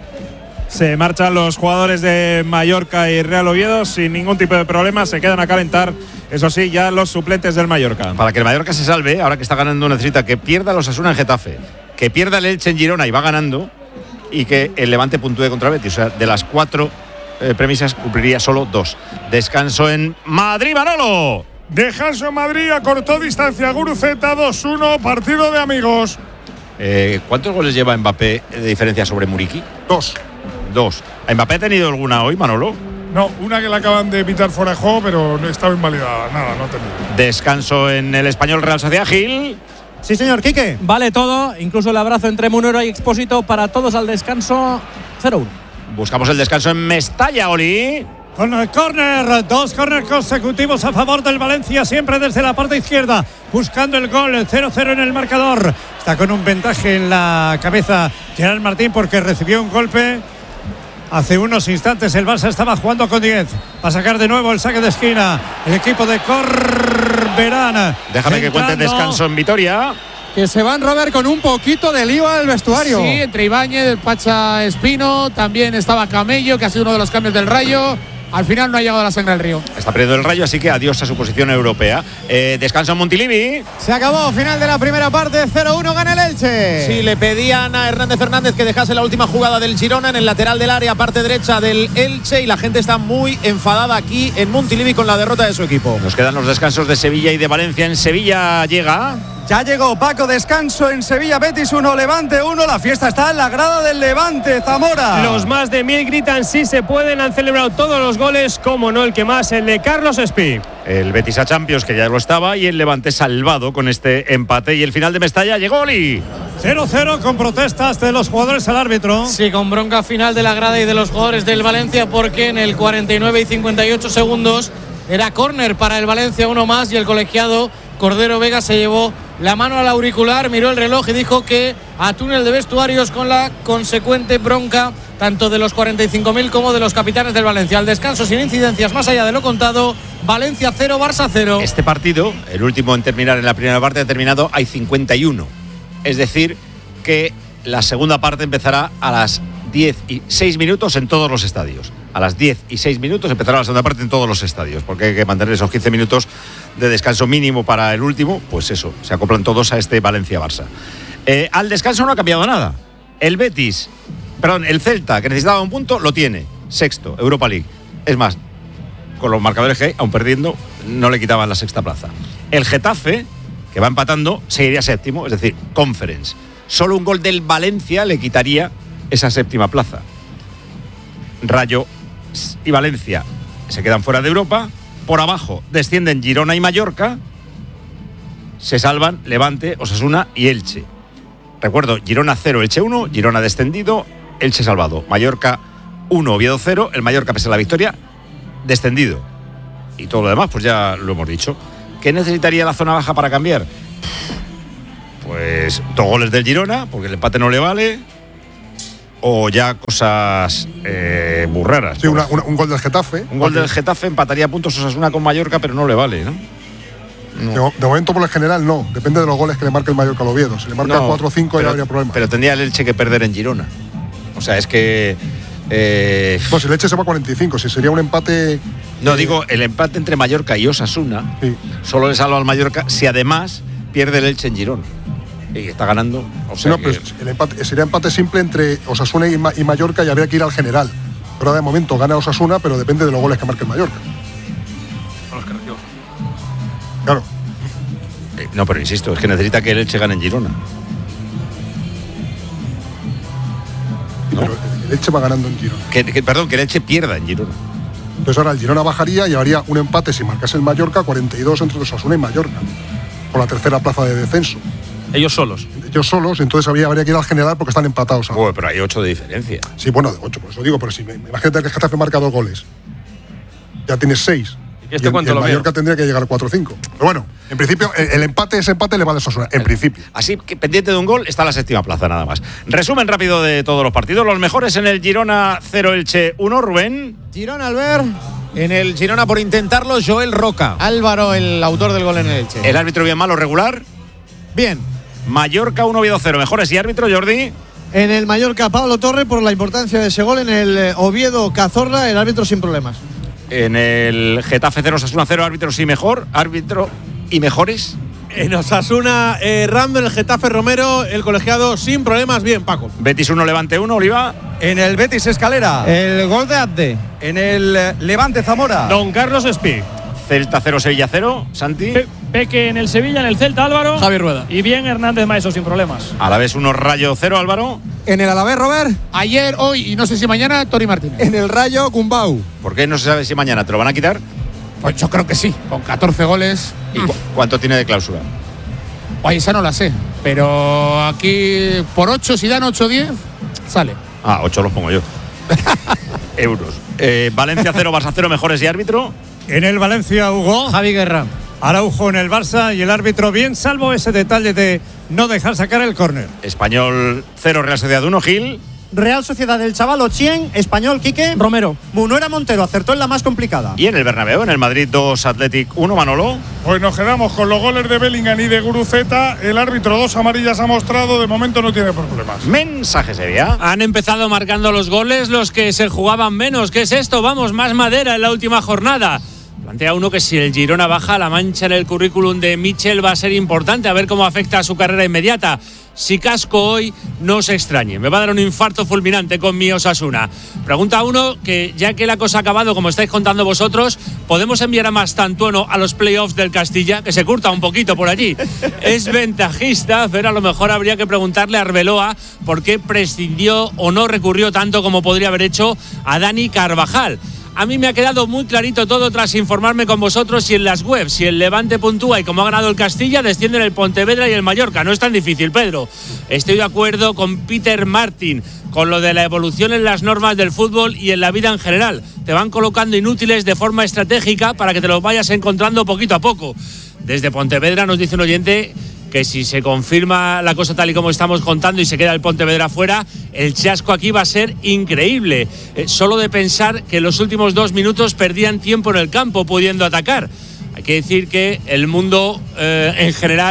Se marchan los jugadores de Mallorca y Real Oviedo sin ningún tipo de problema. Se quedan a calentar, eso sí, ya los suplentes del Mallorca. Para que el Mallorca se salve, ahora que está ganando, necesita que pierda el Osasuna en Getafe, que pierda el Elche en Girona y va ganando, y que el Levante puntúe contra Betis. O sea, de las 4 premisas cumpliría solo 2. Descanso en Madrid, Manolo. Descanso en Madrid, acortó distancia Guruceta, 2-1, partido de amigos. ¿Cuántos goles lleva Mbappé de diferencia sobre Muriqui? 2. ¿Mbappé ha tenido alguna hoy, Manolo? No, una que la acaban de pitar fuera de juego, pero no estaba invalidada. Nada, no ha tenido. Descanso en el Español Real Sociedad, Gil. Sí, señor, Quique. Vale todo, incluso el abrazo entre Munero y Expósito para todos al descanso. 0-1. Buscamos el descanso en Mestalla, Oli. Con el córner, 2 córneres consecutivos a favor del Valencia, siempre desde la parte izquierda, buscando el gol, el 0-0 en el marcador. Está con un ventaje en la cabeza Gerard Martín porque recibió un golpe. Hace unos instantes el Barça estaba jugando con 10. Va a sacar de nuevo el saque de esquina el equipo de Corberán. Déjame que cuente descanso en Vitoria. Que se van, Robert, con un poquito de lío al vestuario. Sí, entre Ibáñez, el Pacha Espino, también estaba Camello, que ha sido uno de los cambios del Rayo. Al final no ha llegado la sangre al río. Está perdiendo el Rayo, así que adiós a su posición europea. Descanso en Montilivi. Se acabó, final de la primera parte, 0-1 gana el Elche. Sí, le pedían a Hernández Fernández que dejase la última jugada del Girona en el lateral del área, parte derecha del Elche, y la gente está muy enfadada aquí en Montilivi con la derrota de su equipo. Nos quedan los descansos de Sevilla y de Valencia. En Sevilla llega… Ya llegó Paco, descanso en Sevilla, Betis 1, Levante 1. La fiesta está en la grada del Levante, Zamora. Los más de 1000 gritan sí se pueden, han celebrado todos los goles, como no el que más, el de Carlos Espí. El Betis a Champions, que ya lo estaba, y el Levante salvado con este empate. Y el final de Mestalla llegó Oli. 0-0 con protestas de los jugadores al árbitro. Sí, con bronca final de la grada y de los jugadores del Valencia, porque en el 49 y 58 segundos era córner para el Valencia, uno más, y el colegiado Cordero Vega se llevó la mano al auricular, miró el reloj y dijo que a túnel de vestuarios, con la consecuente bronca tanto de los 45.000 como de los capitanes del Valencia. Al descanso sin incidencias más allá de lo contado, Valencia 0, Barça 0. Este partido, el último en terminar en la primera parte, ha terminado, hay 51. Es decir, que la segunda parte empezará a las 10 y 6 minutos en todos los estadios. A las 10 y 6 minutos empezará la segunda parte en todos los estadios, porque hay que mantener esos 15 minutos de descanso mínimo para el último. Pues eso, se acoplan todos a este Valencia-Barça. Al descanso no ha cambiado nada. El Celta, que necesitaba un punto, lo tiene. Sexto, Europa League. Es más, con los marcadores que hay, aun perdiendo, no le quitaban la sexta plaza. El Getafe, que va empatando, seguiría séptimo, es decir, Conference. Solo un gol del Valencia le quitaría esa séptima plaza. Rayo y Valencia se quedan fuera de Europa. Por abajo descienden Girona y Mallorca. Se salvan Levante, Osasuna y Elche. Recuerdo, Girona 0, Elche 1, Girona descendido, Elche salvado. Mallorca 1, Oviedo 0, el Mallorca, pese a la victoria, descendido. Y todo lo demás, pues ya lo hemos dicho. ¿Qué necesitaría la zona baja para cambiar? Pues 2 goles del Girona, porque el empate no le vale. O ya cosas burraras. Sí, un gol del Getafe. Un gol del Getafe empataría puntos Osasuna con Mallorca, pero no le vale, ¿no? No. De momento, por lo general, no. Depende de los goles que le marque el Mallorca al Oviedo. Si le marca 4 o 5 ya habría problema. Pero tendría el Elche que perder en Girona. O sea, es que... Pues el Elche se va a 45. Si sería un empate... No, digo, el empate entre Mallorca y Osasuna solo le salva al Mallorca si además pierde el Elche en Girona. Y está ganando. O sea, no, pero el empate, sería empate simple entre Osasuna y Mallorca y habría que ir al general. Pero de momento gana Osasuna, pero depende de los goles que marque el Mallorca. Claro. No, pero insisto, es que necesita que el Elche gane en Girona. ¿No? Pero el Elche va ganando en Girona. Perdón, que el Elche pierda en Girona. Entonces ahora el Girona bajaría y habría un empate si marcase el Mallorca, 42 entre Osasuna y Mallorca, por la tercera plaza de descenso. Ellos solos, entonces habría que ir al general porque están empatados. Bueno, pero hay 8 de diferencia. Sí, bueno, 8, por eso digo, pero si imagínate que el Getafe marca 2 goles, ya tienes 6. ¿Y el Mallorca tendría que llegar a 4 o 5. Pero bueno, en principio, ese empate le vale a Osasuna, en principio. Así que pendiente de un gol está la séptima plaza, nada más. Resumen rápido de todos los partidos. Los mejores en el Girona 0, Elche 1, Rubén. Girona, Albert. En el Girona, por intentarlo, Joel Roca. Álvaro, el autor del gol en el Elche. El árbitro bien, malo, regular. Bien. Mallorca 1, Oviedo 0. Mejores y árbitro, Jordi. En el Mallorca, Pablo Torre, por la importancia de ese gol. En el Oviedo, Cazorla, el árbitro sin problemas. En el Getafe 0, Osasuna 0, árbitro y mejores. En Osasuna, Rando, en el Getafe, Romero, el colegiado sin problemas. Bien, Paco. Betis 1, Levante 1, Oliva. En el Betis, Escalera. El gol de Abde. En el Levante, Zamora. Don Carlos Espí. Celta 0, Sevilla 0, Santi. Peque en el Sevilla, en el Celta, Álvaro. Javier Rueda. Y bien Hernández Maeso, sin problemas. Alavés 1, Rayo 0, Álvaro. En el Alavés, Robert. Ayer, hoy y no sé si mañana, Tori Martínez. En el Rayo, Gumbau. ¿Por qué no se sabe si mañana te lo van a quitar? Pues yo creo que sí, con 14 goles. ¿Y cuánto tiene de cláusula? Oye, esa no la sé, pero aquí por 8, si dan 8-10, sale. 8 los pongo yo. Euros. Valencia 0, Barça 0, mejores y árbitro. En el Valencia, Hugo. Javi Guerra. Araujo en el Barça y el árbitro bien, salvo ese detalle de no dejar sacar el córner. Español 0, Real Sociedad 1, Gil. Real Sociedad del Chaval 100, Español Quique. Romero. Munuera Montero acertó en la más complicada. Y en el Bernabéu, en el Madrid 2, Athletic 1, Manolo. Pues nos quedamos con los goles de Bellingham y de Guruceta. El árbitro 2 amarillas ha mostrado, de momento no tiene problemas. Mensaje Sevilla. Han empezado marcando los goles los que se jugaban menos. ¿Qué es esto? Vamos, más madera en la última jornada. Plantea uno que si el Girona baja, la mancha en el currículum de Michel va a ser importante, a ver cómo afecta a su carrera inmediata. Si casco hoy, no se extrañe, me va a dar un infarto fulminante con mi Osasuna. Pregunta uno que, ya que la cosa ha acabado, como estáis contando vosotros, ¿podemos enviar a Mastantuono a los playoffs del Castilla? Que se curta un poquito por allí. Es ventajista, pero a lo mejor habría que preguntarle a Arbeloa por qué prescindió o no recurrió tanto como podría haber hecho a Dani Carvajal. A mí me ha quedado muy clarito todo tras informarme con vosotros y en las webs. Si el Levante puntúa y como ha ganado el Castilla, descienden el Pontevedra y el Mallorca. No es tan difícil, Pedro. Estoy de acuerdo con Peter Martin, con lo de la evolución en las normas del fútbol y en la vida en general. Te van colocando inútiles de forma estratégica para que te los vayas encontrando poquito a poco. Desde Pontevedra nos dice un oyente que si se confirma la cosa tal y como estamos contando y se queda el Pontevedra fuera, el chasco aquí va a ser increíble. Solo de pensar que en los últimos 2 minutos perdían tiempo en el campo pudiendo atacar. Hay que decir que el mundo en general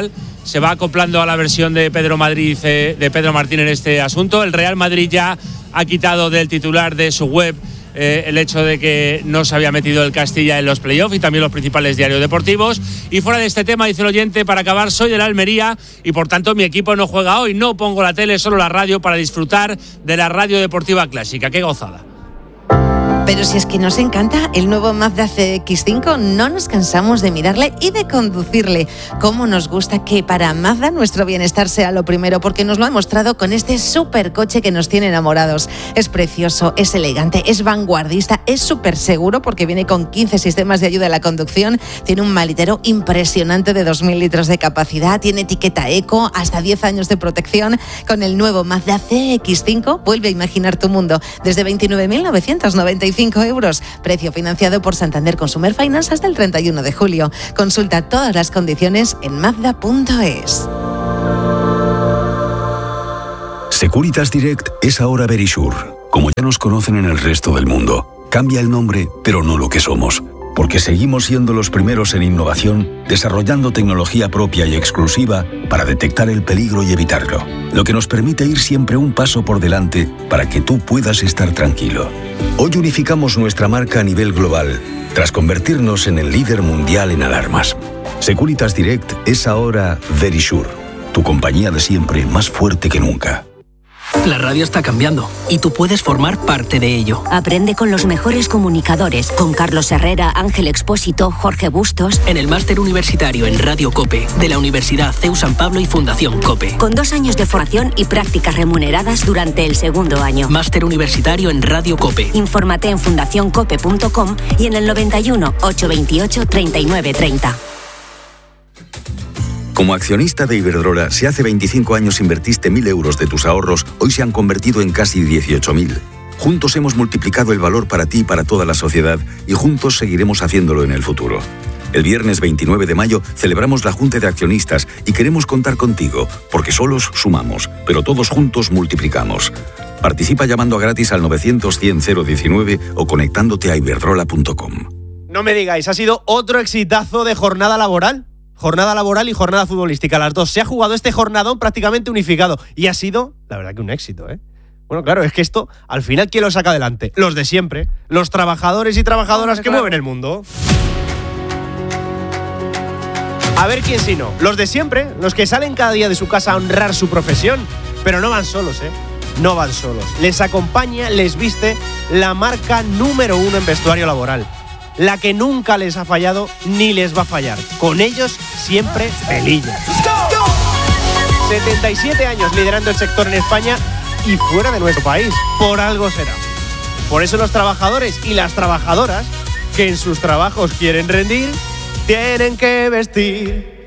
se va acoplando a la versión de Pedro Martín en este asunto. El Real Madrid ya ha quitado del titular de su web el hecho de que no se había metido el Castilla en los playoffs y también los principales diarios deportivos. Y fuera de este tema, dice el oyente, para acabar, soy de la Almería y por tanto mi equipo no juega hoy. No pongo la tele, solo la radio para disfrutar de la radio deportiva clásica. ¡Qué gozada! Pero si es que nos encanta el nuevo Mazda CX-5, no nos cansamos de mirarle y de conducirle. Cómo nos gusta que para Mazda nuestro bienestar sea lo primero, porque nos lo ha demostrado con este supercoche que nos tiene enamorados. Es precioso, es elegante, es vanguardista, es súper seguro porque viene con 15 sistemas de ayuda a la conducción, tiene un maletero impresionante de 2.000 litros de capacidad, tiene etiqueta eco, hasta 10 años de protección. Con el nuevo Mazda CX-5 vuelve a imaginar tu mundo desde 29.995 €, precio financiado por Santander Consumer Finance hasta el 31 de julio. Consulta todas las condiciones en mazda.es. Securitas Direct es ahora Verisure. Como ya nos conocen en el resto del mundo, cambia el nombre, pero no lo que somos. Porque seguimos siendo los primeros en innovación, desarrollando tecnología propia y exclusiva para detectar el peligro y evitarlo. Lo que nos permite ir siempre un paso por delante para que tú puedas estar tranquilo. Hoy unificamos nuestra marca a nivel global, tras convertirnos en el líder mundial en alarmas. Securitas Direct es ahora Verisure, tu compañía de siempre más fuerte que nunca. La radio está cambiando y tú puedes formar parte de ello. Aprende con los mejores comunicadores, con Carlos Herrera, Ángel Expósito, Jorge Bustos. En el máster universitario en Radio COPE de la Universidad CEU San Pablo y Fundación COPE. Con 2 años de formación y prácticas remuneradas durante el segundo año. Máster universitario en Radio COPE. Infórmate en fundacioncope.com y en el 91 828 3930. Como accionista de Iberdrola, si hace 25 años invertiste 1.000 euros de tus ahorros, hoy se han convertido en casi 18.000. Juntos hemos multiplicado el valor para ti y para toda la sociedad y juntos seguiremos haciéndolo en el futuro. El viernes 29 de mayo celebramos la Junta de Accionistas y queremos contar contigo, porque solos sumamos, pero todos juntos multiplicamos. Participa llamando a gratis al 900-100-019 o conectándote a iberdrola.com. No me digáis, ¿ha sido otro exitazo de jornada laboral? Jornada laboral y jornada futbolística, las dos. Se ha jugado este jornadón prácticamente unificado y ha sido, la verdad, que un éxito, ¿eh? Bueno, claro, es que esto, al final, ¿quién lo saca adelante? Los de siempre, los trabajadores y trabajadoras que mueven el mundo. A ver quién si no. Los de siempre, los que salen cada día de su casa a honrar su profesión, pero no van solos, ¿eh? No van solos. Les acompaña, les viste la marca número 1 en vestuario laboral. La que nunca les ha fallado ni les va a fallar. Con ellos siempre Velilla. 77 años liderando el sector en España y fuera de nuestro país. Por algo será. Por eso los trabajadores y las trabajadoras que en sus trabajos quieren rendir, tienen que vestir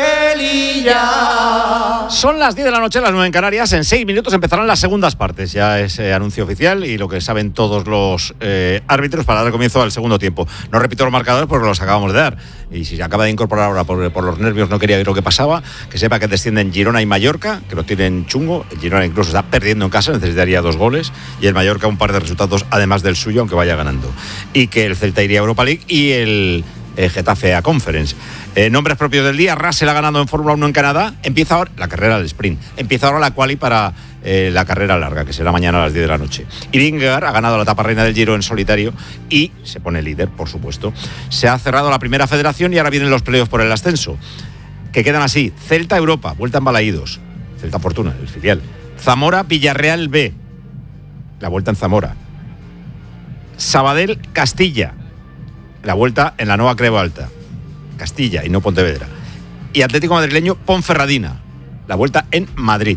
Velilla. Son las 10 de la noche, las 9 en Canarias. En 6 minutos empezarán las segundas partes. Ya es anuncio oficial y lo que saben todos los árbitros para dar comienzo al segundo tiempo. No repito los marcadores porque los acabamos de dar. Y si se acaba de incorporar ahora por los nervios, no quería ver lo que pasaba. Que sepa que descienden Girona y Mallorca, que lo tienen chungo. El Girona incluso está perdiendo en casa, necesitaría 2 goles. Y el Mallorca un par de resultados además del suyo, aunque vaya ganando. Y que el Celta iría a Europa League y el Getafe a Conference. Nombres propios del día: Russell ha ganado en Fórmula 1 en Canadá. Empieza ahora la carrera del sprint. Empieza ahora la quali para la carrera larga, que será mañana a las 10 de la noche. Y Vingegaard ha ganado la etapa reina del Giro en solitario y se pone líder, por supuesto. Se ha cerrado la primera federación y ahora vienen los playoffs por el ascenso, que quedan así: Celta Europa, Vuelta en Balaídos, Celta Fortuna, el filial. Zamora Villarreal B, la Vuelta en Zamora. Sabadell Castilla, la Vuelta en la Nueva Creu Alta, Castilla y no Pontevedra. Y Atlético Madrileño Ponferradina, la Vuelta en Madrid.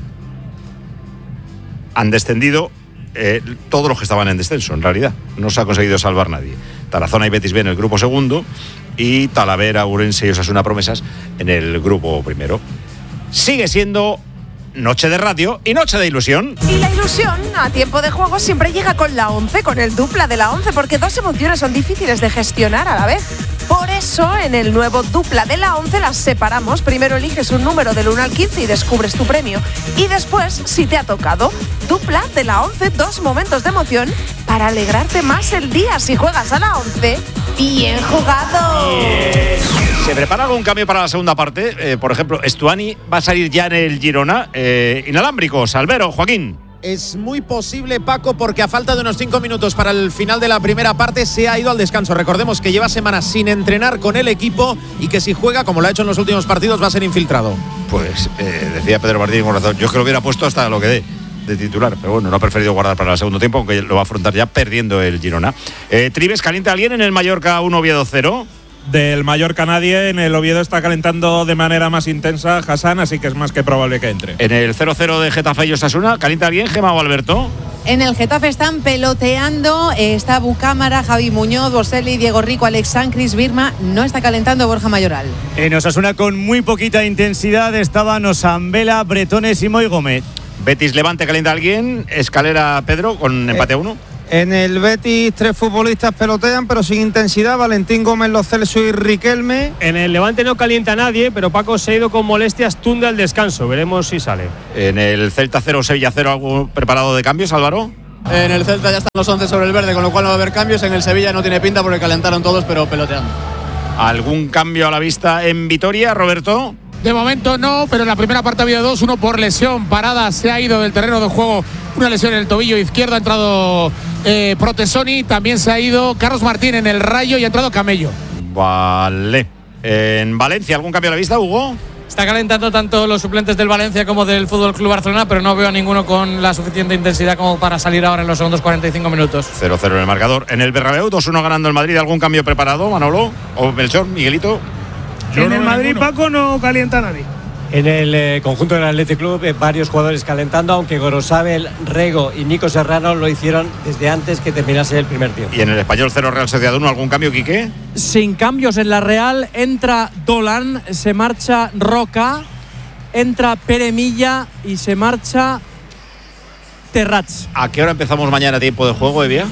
Han descendido todos los que estaban en descenso, en realidad. No se ha conseguido salvar nadie. Tarazona y Betis B en el grupo segundo y Talavera, Ourense y Osasuna Promesas en el grupo primero. Sigue siendo noche de radio y noche de ilusión. Y la ilusión a tiempo de juego siempre llega con la 11, con el dupla de la 11, porque 2 emociones son difíciles de gestionar a la vez. Por eso, en el nuevo Dupla de la 11 las separamos. Primero eliges un número del 1 al 15 y descubres tu premio. Y después, si te ha tocado, Dupla de la 11, 2 momentos de emoción para alegrarte más el día. Si juegas a la 11, ¡bien jugado! ¿Se prepara algún cambio para la segunda parte? Por ejemplo, Stuani va a salir ya en el Girona. Inalámbricos, Albero, Joaquín. Es muy posible, Paco, porque a falta de unos 5 minutos para el final de la primera parte se ha ido al descanso. Recordemos que lleva semanas sin entrenar con el equipo y que si juega, como lo ha hecho en los últimos partidos, va a ser infiltrado. Pues decía Pedro Martín con razón. Yo es que lo hubiera puesto hasta lo que dé de titular, pero bueno, no ha preferido guardar para el segundo tiempo, aunque lo va a afrontar ya perdiendo el Girona. Tribes, ¿calienta alguien en el Mallorca 1 Oviedo 0? Del Mallorca nadie, en el Oviedo está calentando de manera más intensa Hassan, así que es más que probable que entre. En el 0-0 de Getafe y Osasuna, ¿calienta alguien, Gemma o Alberto? En el Getafe están peloteando, está Bucámara, Javi Muñoz, Boselli, Diego Rico, Alex Sancris, Birma, no está calentando Borja Mayoral. En Osasuna con muy poquita intensidad estaban Osambela, Bretones y Moy Gómez. Betis Levante, ¿calienta alguien? Escalera Pedro con empate a 1. En el Betis 3 futbolistas pelotean, pero sin intensidad. Valentín Gómez, Lo Celso y Riquelme. En el Levante no calienta nadie, pero Paco se ha ido con molestias Tunde al descanso. Veremos si sale. En el Celta 0, Sevilla 0, ¿algo preparado de cambios, Álvaro? En el Celta ya están los 11 sobre el verde, con lo cual no va a haber cambios. En el Sevilla no tiene pinta porque calentaron todos, pero peloteando. ¿Algún cambio a la vista en Vitoria, Roberto? De momento no, pero en la primera parte ha habido 2, uno por lesión. Parada se ha ido del terreno de juego, una lesión en el tobillo izquierdo, ha entrado Protesoni, también se ha ido Carlos Martín en el Rayo y ha entrado Camello. Vale. En Valencia, ¿algún cambio a la vista, Hugo? Está calentando tanto los suplentes del Valencia como del Fútbol Club Barcelona, pero no veo a ninguno con la suficiente intensidad como para salir ahora en los segundos 45 minutos. 0-0 en el marcador. En el Bernabéu, 2-1 ganando el Madrid. ¿Algún cambio preparado, Manolo? ¿O Melchor, Miguelito? En el Madrid, Paco, no calienta nadie. En el conjunto del Athletic Club, varios jugadores calentando, aunque Gorosabel, Rego y Nico Serrano lo hicieron desde antes que terminase el primer tiempo. ¿Y en el Español 0 Real Sociedad 1, algún cambio, Quique? Sin cambios en la Real, entra Dolan, se marcha Roca, entra Pere Milla y se marcha Terrats. ¿A qué hora empezamos mañana tiempo de juego, Evia?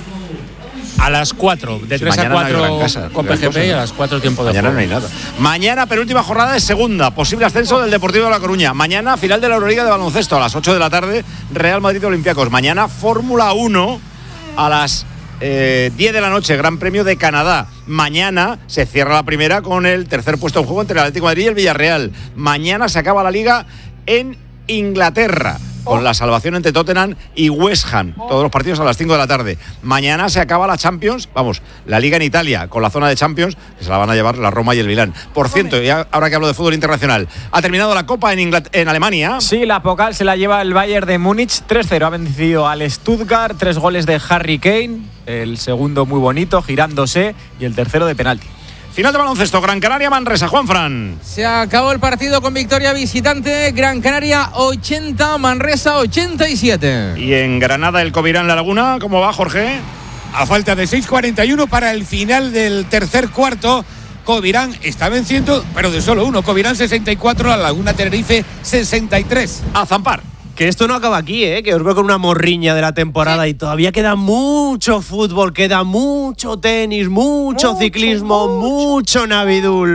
A las 4, de 3 a 4 con PGP y a las 4 tiempo de mañana juego. No hay nada. Mañana, penúltima jornada de segunda. Posible ascenso del Deportivo de La Coruña. Mañana, final de la Euroliga de baloncesto a las 8 de la tarde. Real Madrid Olympiacos. Mañana, Fórmula 1 a las 10 de la noche. Gran Premio de Canadá. Mañana se cierra la primera con el tercer puesto en juego entre el Atlético de Madrid y el Villarreal. Mañana se acaba la Liga en Inglaterra, con la salvación entre Tottenham y West Ham. Todos los partidos a las 5 de la tarde. Mañana se acaba la Champions, la Liga en Italia, con la zona de Champions, que se la van a llevar la Roma y el Milán. Por cierto, y ahora que hablo de fútbol internacional, ¿ha terminado la Copa en Alemania? Sí, la Pokal se la lleva el Bayern de Múnich 3-0. Ha vencido al Stuttgart, 3 goles de Harry Kane, el segundo muy bonito, girándose, y el tercero de penalti. Final de baloncesto, Gran Canaria, Manresa, Juanfran. Se acabó el partido con victoria visitante, Gran Canaria 80, Manresa 87. Y en Granada, el Covirán, La Laguna, ¿cómo va, Jorge? A falta de 6:41 para el final del tercer cuarto, Covirán está venciendo, pero de solo uno. Covirán 64, La Laguna Tenerife 63. A zampar. Que esto no acaba aquí, que os veo con una morriña de la temporada y todavía queda mucho fútbol, queda mucho tenis, mucho ciclismo, mucho Navidul.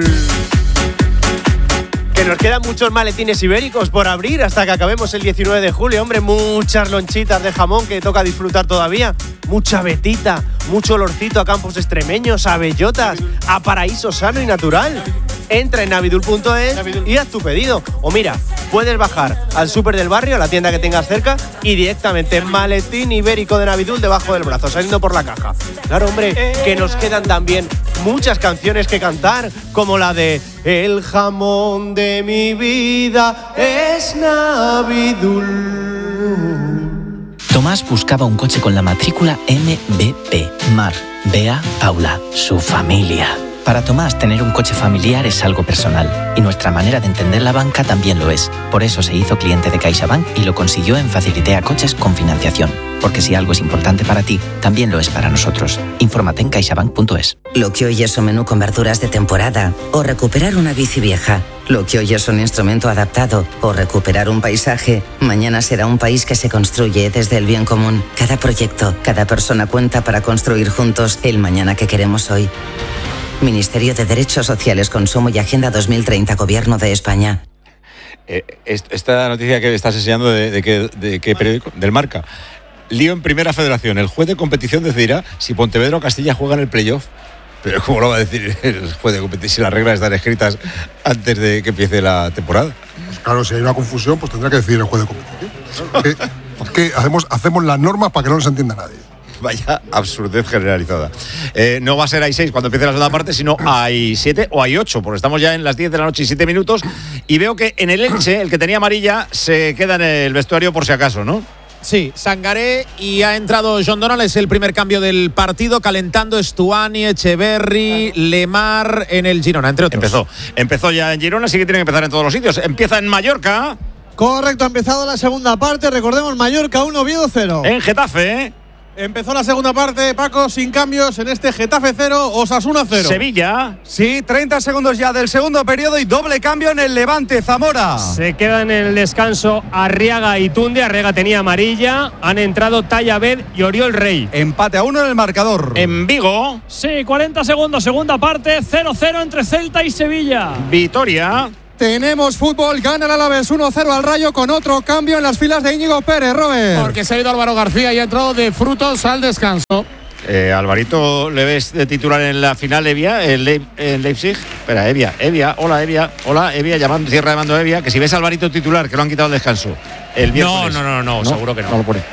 Que nos quedan muchos maletines ibéricos por abrir hasta que acabemos el 19 de julio. Hombre, muchas lonchitas de jamón que toca disfrutar todavía. Mucha vetita, mucho olorcito a campos extremeños, a bellotas, a paraíso sano y natural. Entra en navidul.es y haz tu pedido. O mira, puedes bajar al súper del barrio, a la tienda que tengas cerca, y directamente maletín ibérico de Navidul debajo del brazo, saliendo por la caja. Claro, hombre, que nos quedan también muchas canciones que cantar, como la de El jamón de mi vida es Navidul. Tomás buscaba un coche con la matrícula MBP. Mar, Bea, Paula, su familia. Para Tomás, tener un coche familiar es algo personal, y nuestra manera de entender la banca también lo es. Por eso se hizo cliente de CaixaBank y lo consiguió en Facilitea Coches con financiación. Porque si algo es importante para ti, también lo es para nosotros. Infórmate en caixabank.es. Lo que hoy es un menú con verduras de temporada, o recuperar una bici vieja. Lo que hoy es un instrumento adaptado, o recuperar un paisaje, mañana será un país que se construye desde el bien común. Cada proyecto, cada persona cuenta para construir juntos el mañana que queremos hoy. Ministerio de Derechos Sociales, Consumo y Agenda 2030, Gobierno de España. Esta noticia que estás enseñando ¿de qué periódico? Del Marca. Lío en Primera Federación. El juez de competición decidirá si Pontevedra o Castilla juegan el playoff. Pero ¿cómo lo va a decir el juez de competición si las reglas están escritas antes de que empiece la temporada? Pues claro, si hay una confusión, pues tendrá que decidir el juez de competición. que hacemos las normas para que no nos entienda nadie. Vaya absurdez generalizada. No va a ser a 6 cuando empiece la segunda parte, sino a 7 o a 8, porque estamos ya en las 10 de la noche y 7 minutos. Y veo que en el Elche, el que tenía amarilla, se queda en el vestuario por si acaso, ¿no? Sí, Sangaré, y ha entrado John Donald, es el primer cambio del partido, calentando Stuani, Echeverri, Lemar en el Girona, entre otros. Empezó ya en Girona, así que tiene que empezar en todos los sitios. Empieza en Mallorca. Correcto, ha empezado la segunda parte, recordemos Mallorca 1, Oviedo 0. En Getafe. Empezó la segunda parte, Paco, sin cambios en este Getafe 0, Osasuna 0. Sevilla. Sí, 30 segundos ya del segundo periodo y doble cambio en el Levante, Zamora. Se quedan en el descanso Arriaga y Tunde. Arriaga tenía amarilla. Han entrado Tallabed y Oriol Rey. Empate a 1 en el marcador. En Vigo. Sí, 40 segundos, segunda parte, 0-0 entre Celta y Sevilla. Vitoria. Tenemos fútbol, gana el Alavés 1-0 al Rayo con otro cambio en las filas de Íñigo Pérez, Robert. Porque se ha ido Álvaro García y ha entrado de Frutos al descanso. Alvarito, ¿le ves de titular en la final Evia, en Leipzig? Espera, Evia, hola Evia, llamando, cierra llamando a Evia, que si ves a Alvarito titular, que lo han quitado el descanso. El miércoles. No, seguro que no. No lo pone,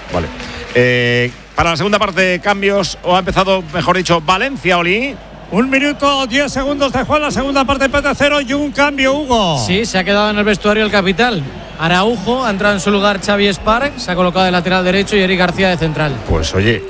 vale. Para la segunda parte, cambios, o ha empezado, mejor dicho, Valencia, Oli. 1 minuto, 10 segundos de juego, la segunda parte empate 0 y un cambio, Hugo. Sí, se ha quedado en el vestuario el capital. Araujo, ha entrado en su lugar Xavi Esparc, se ha colocado de lateral derecho y Eric García de central. Pues oye,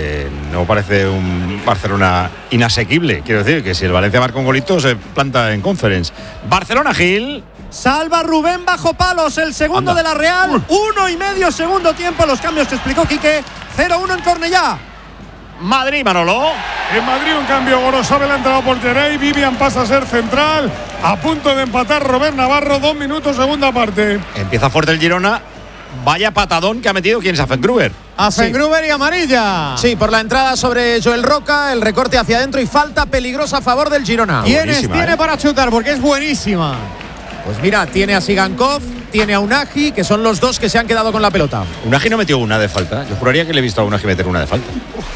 no parece un Barcelona inasequible. Quiero decir que si el Valencia marca un golito se planta en Conference. Barcelona, Gil. Salva Rubén bajo palos, el segundo de la Real. 1,5 segundo tiempo, los cambios que explicó Quique. 0-1 en Cornellá. Madrid, Manolo. En Madrid un cambio, Gorosabel ha entrado por Geray, Vivian pasa a ser central, a punto de empatar Robert Navarro, 2 minutos, segunda parte. Empieza fuerte el Girona, vaya patadón que ha metido, ¿quién es? Afengruber. Afengruber y amarilla. Sí, por la entrada sobre Joel Roca, el recorte hacia adentro y falta peligrosa a favor del Girona. ¿Quiénes tiene para chutar? Porque es buenísima. Pues mira, tiene a Sigankov, tiene a Unagi, que son los dos que se han quedado con la pelota. Unagi no metió una de falta, yo juraría que le he visto a Unagi meter una de falta.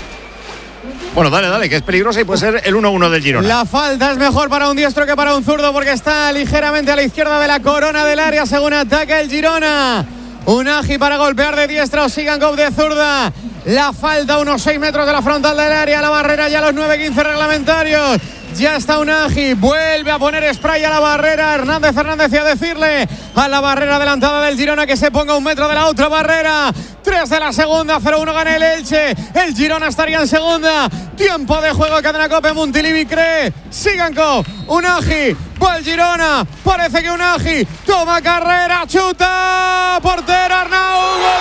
Bueno, dale, que es peligrosa y puede ser el 1-1 del Girona. La falta es mejor para un diestro que para un zurdo porque está ligeramente a la izquierda de la corona del área según ataca el Girona. Unagi para golpear de diestra o Sigankov de zurda. La falta a unos 6 metros de la frontal del área, la barrera ya a los 9:15 reglamentarios. Ya está Unagi, vuelve a poner spray a la barrera. Hernández y a decirle a la barrera adelantada del Girona que se ponga 1 metro de la otra barrera. 3 de la segunda, 0-1 gana el Elche. El Girona estaría en segunda. Tiempo de juego, Cadena Cope, Montilivi cree. Sigankov, Unagi, va el Girona. Parece que Unagi toma carrera, chuta. Portero Arnau.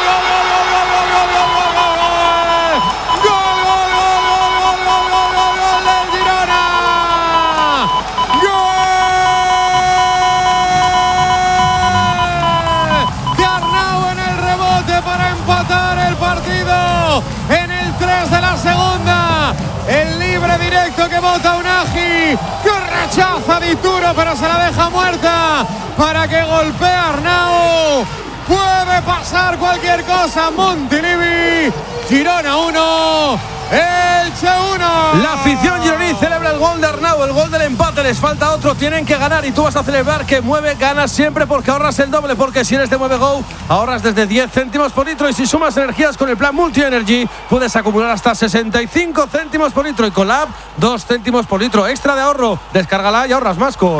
En el 3 de la segunda, el libre directo que bota Unagi, que rechaza Dituro pero se la deja muerta para que golpee a Arnau. Puede pasar cualquier cosa. Montilivi, Girona 1, Elche 1. La afición gironí celebra el gol de Arnau, el gol del empate. Les falta otro, tienen que ganar y tú vas a celebrar que Mueve ganas siempre porque ahorras el doble. Porque si eres de Mueve Go, ahorras desde 10 céntimos por litro y si sumas energías con el plan Multi Energy puedes acumular hasta 65 céntimos por litro y con la app 2 céntimos por litro extra de ahorro. Descárgala y ahorras más con...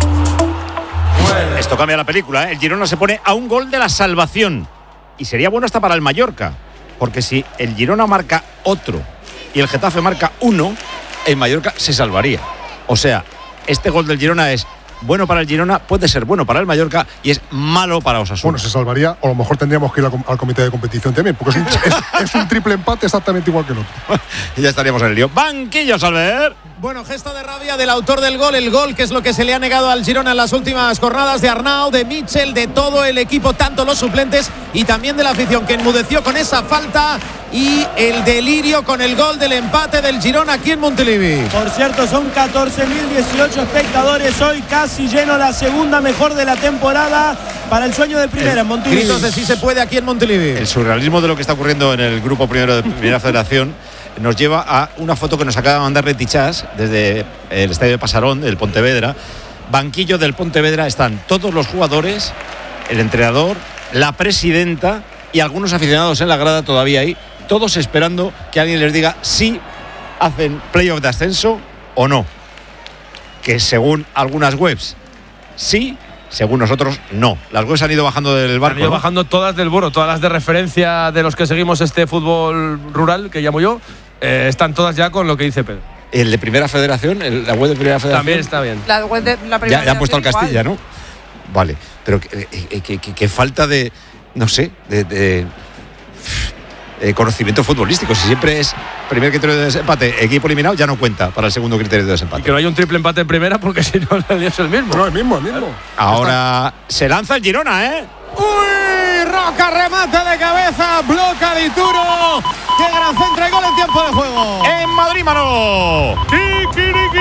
Esto cambia la película, ¿eh? El Girona se pone a un gol de la salvación y sería bueno hasta para el Mallorca, porque si el Girona marca otro y el Getafe marca 1, el Mallorca se salvaría. O sea, este gol del Girona es bueno para el Girona, puede ser bueno para el Mallorca y es malo para Osasuna. Bueno, se salvaría, o a lo mejor tendríamos que ir al comité de competición también, porque es un triple empate exactamente igual que el otro. Y ya estaríamos en el lío. Banquillos, Albert. Bueno, gesto de rabia del autor del gol, el gol que es lo que se le ha negado al Girona en las últimas jornadas, de Arnau, de Mitchell, de todo el equipo, tanto los suplentes y también de la afición que enmudeció con esa falta y el delirio con el gol del empate del Girona aquí en Montilivi. Por cierto, son 14.018 espectadores hoy, casi lleno, la segunda mejor de la temporada para el sueño de primera en Montilivi. Gritos de sí se puede aquí en Montilivi. El surrealismo de lo que está ocurriendo en el grupo primero de Primera Federación nos lleva a una foto que nos acaba de mandar Leti Chas desde el estadio de Pasarón, del Pontevedra. Banquillo del Pontevedra, están todos los jugadores, el entrenador, la presidenta y algunos aficionados en la grada todavía ahí, todos esperando que alguien les diga si hacen playoff de ascenso o no. Que según algunas webs sí, según nosotros no. Las webs han ido bajando del barco. Han ido bajando todas del bueno, todas las de referencia de los que seguimos este fútbol rural, que llamo yo, están todas ya con lo que dice Pedro. El de Primera Federación, la web de Primera Federación. También está bien. La web de la Primera ya han puesto al Castilla, igual. ¿no? Vale, pero que falta de, no sé, de conocimiento futbolístico. Si siempre es primer criterio de desempate, equipo eliminado, ya no cuenta para el segundo criterio de desempate. Y que no haya un triple empate en primera, porque si no, el lío es el mismo. No, el mismo. Ahora se lanza el Girona, ¿eh? ¡Uy! Roca remate de cabeza, bloca Dituro. ¡Qué gran centro y gol en tiempo de juego! En Madrid, mano. ¡Kikiriki!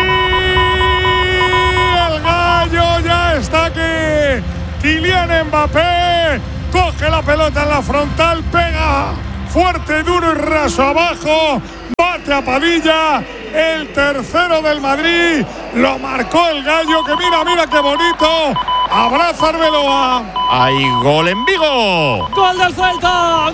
El gallo ya está aquí. Kylian Mbappé coge la pelota en la frontal, pega fuerte, duro y raso abajo, bate a Padilla, el tercero del Madrid, lo marcó el gallo, que mira qué bonito, abraza Arbeloa. Hay gol en Vigo. Gol del Celta,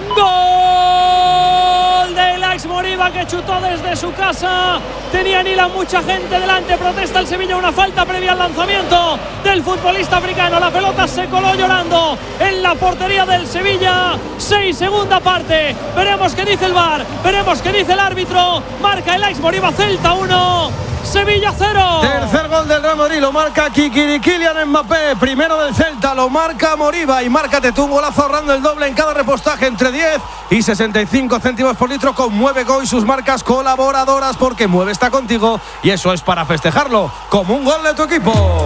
gol del Aix Moriba, que chutó desde su casa, tenía Nila mucha gente delante, protesta el Sevilla, una falta previa al lanzamiento del futbolista africano, la pelota se coló llorando en la portería del Sevilla. 6, segunda parte, veremos qué dice el VAR, veremos qué dice el árbitro, marca el Aix Moriba, Celta 1, Sevilla 0. Tercer gol del Real Madrid, lo marca Kylian Mbappé, primero del Celta, lo marca Moriba, y márcate tú un golazo ahorrando el doble en cada repostaje entre 10 y 65 céntimos por litro con Mueve Go y sus marcas colaboradoras, porque Mueve está contigo y eso es para festejarlo como un gol de tu equipo.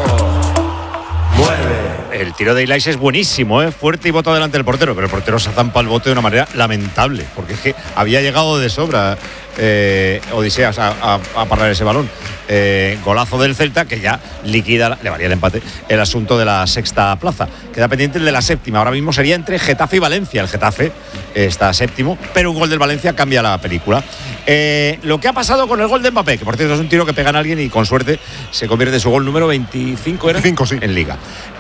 Mueve. El tiro de Ilais es buenísimo, fuerte y bota delante del portero, pero el portero se zampa el bote de una manera lamentable, porque es que había llegado de sobra Odiseas a parar ese balón. Golazo del Celta, que ya liquida, le valía el empate, el asunto de la sexta plaza. Queda pendiente el de la séptima. Ahora mismo sería entre Getafe y Valencia. El Getafe está séptimo, pero un gol del Valencia cambia la película. Lo que ha pasado con el gol de Mbappé, que por cierto es un tiro que pega a alguien y con suerte se convierte en su gol número 25, ¿era? 25, sí. En Liga.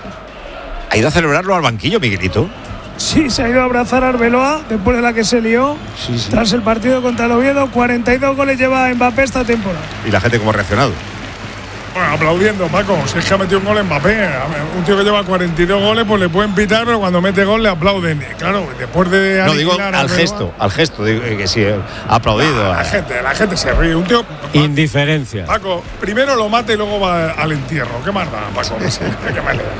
¿Ha ido a celebrarlo al banquillo, Miguelito? Sí, se ha ido a abrazar a Arbeloa después de la que se lió tras el partido contra el Oviedo. 42 goles lleva Mbappé esta temporada. ¿Y la gente cómo ha reaccionado? Bueno, aplaudiendo, Paco. Si es que ha metido un gol Mbappé. Un tío que lleva 42 goles, pues le pueden pitar, pero cuando mete gol le aplauden. Claro, después de. No, digo al gesto, digo que sí, ha aplaudido. La gente se ríe. Un tío. Indiferencia. Paco, primero lo mata y luego va al entierro. ¿Qué más da, Paco? ¿Qué más le da?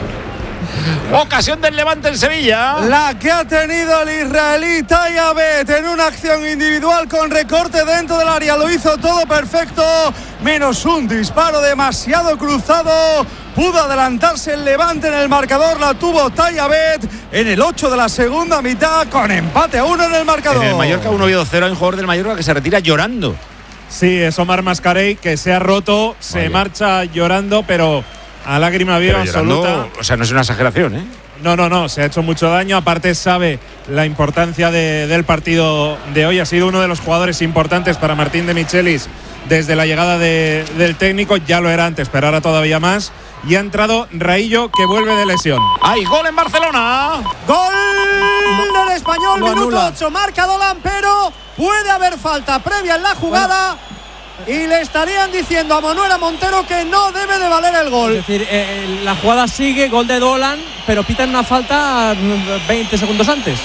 Ocasión del Levante en Sevilla. La que ha tenido el israelí Tayabet en una acción individual con recorte dentro del área. Lo hizo todo perfecto, menos un disparo demasiado cruzado. Pudo adelantarse el Levante en el marcador. La tuvo Tayabet en el 8 de la segunda mitad, con empate a 1 en el marcador. En el Mallorca 1-0, hay un jugador del Mallorca que se retira llorando. Sí, es Omar Mascarell, que se ha roto, se marcha llorando, pero a lágrima viva absoluta. O sea, no es una exageración, ¿eh? No, se ha hecho mucho daño. Aparte sabe la importancia del partido de hoy. Ha sido uno de los jugadores importantes para Martín de Michelis desde la llegada del técnico. Ya lo era antes, pero ahora todavía más. Y ha entrado Raillo, que vuelve de lesión. ¡Hay gol en Barcelona! ¡Gol del Español! Minuto 8, marca Dolan, pero puede haber falta previa en la jugada. Y le estarían diciendo a Manuela Montero que no debe de valer el gol. Es decir, la jugada sigue, gol de Dolan, pero pitan una falta 20 segundos antes.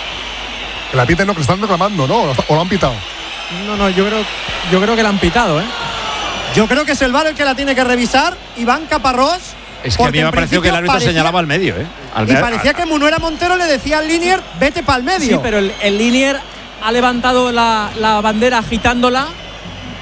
Que la piten, no, que están reclamando, ¿no? ¿O lo han pitado? No, yo creo que la han pitado, ¿eh? Yo creo que es el VAR el que la tiene que revisar. Iván Caparrós. Es que a mí me ha parecido que el árbitro señalaba al medio, ¿eh? Y parecía que Manuela Montero le decía al Linier, vete para el medio. Sí, pero el Linier ha levantado la bandera agitándola.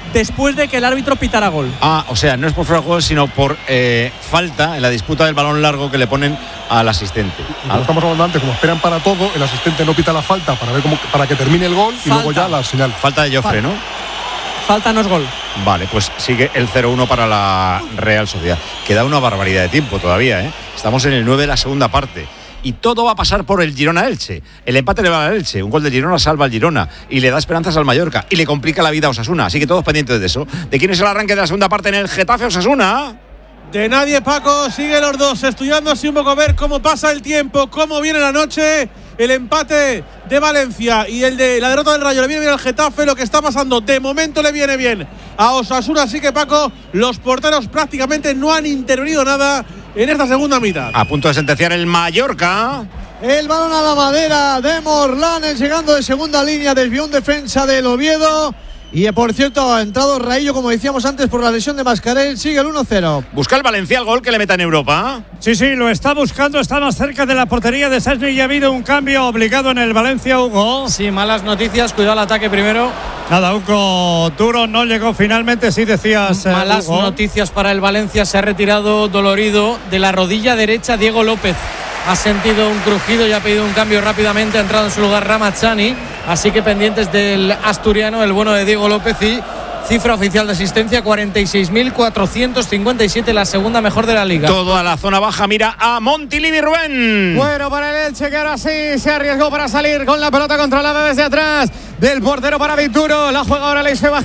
después de que el árbitro pitara gol. Ah, o sea, no es por fuera de juego, sino por falta en la disputa del balón largo que le ponen al asistente. Como estamos hablando antes, como esperan para todo, el asistente no pita la falta para que termine el gol y luego ya la señal. Falta de Joffre, ¿no? Falta no es gol. Vale, pues sigue el 0-1 para la Real Sociedad. Queda una barbaridad de tiempo todavía, ¿eh? Estamos en el 9 de la segunda parte. Y todo va a pasar por el Girona-Elche. El empate le va al Elche. Un gol de Girona salva al Girona y le da esperanzas al Mallorca y le complica la vida a Osasuna. Así que todos pendientes de eso. ¿De quién es el arranque de la segunda parte en el Getafe-Osasuna? De nadie, Paco. Sigue los dos estudiando así un poco a ver cómo pasa el tiempo, cómo viene la noche. El empate de Valencia y el de la derrota del Rayo le viene bien al Getafe. Lo que está pasando de momento le viene bien a Osasuna. Así que, Paco, los porteros prácticamente no han intervenido nada en esta segunda mitad. A punto de sentenciar el Mallorca. El balón a la madera de Morlanes, llegando de segunda línea, desvió un defensa del Oviedo. Y por cierto, ha entrado Raillo, como decíamos antes, por la lesión de Mascarell. Sigue el 1-0. Busca el Valencia el gol que le meta en Europa. Sí, lo está buscando, está más cerca de la portería de Szczęsny y ha habido un cambio obligado en el Valencia, Hugo. Sí, malas noticias, cuidado al ataque primero. Nada, Hugo Duro no llegó finalmente, sí decías. Malas Hugo. Noticias para el Valencia, se ha retirado dolorido de la rodilla derecha Diego López. Ha sentido un crujido y ha pedido un cambio rápidamente. Ha entrado en su lugar Ramazani. Así que pendientes del asturiano, el bueno de Diego López. Y cifra oficial de asistencia: 46.457, la segunda mejor de la liga. Toda la zona baja mira a Montilivi, Rubén. Bueno, para el Elche, que ahora sí se arriesgó para salir con la pelota controlada desde atrás del portero para Vituro. La juega ahora Leis Febas.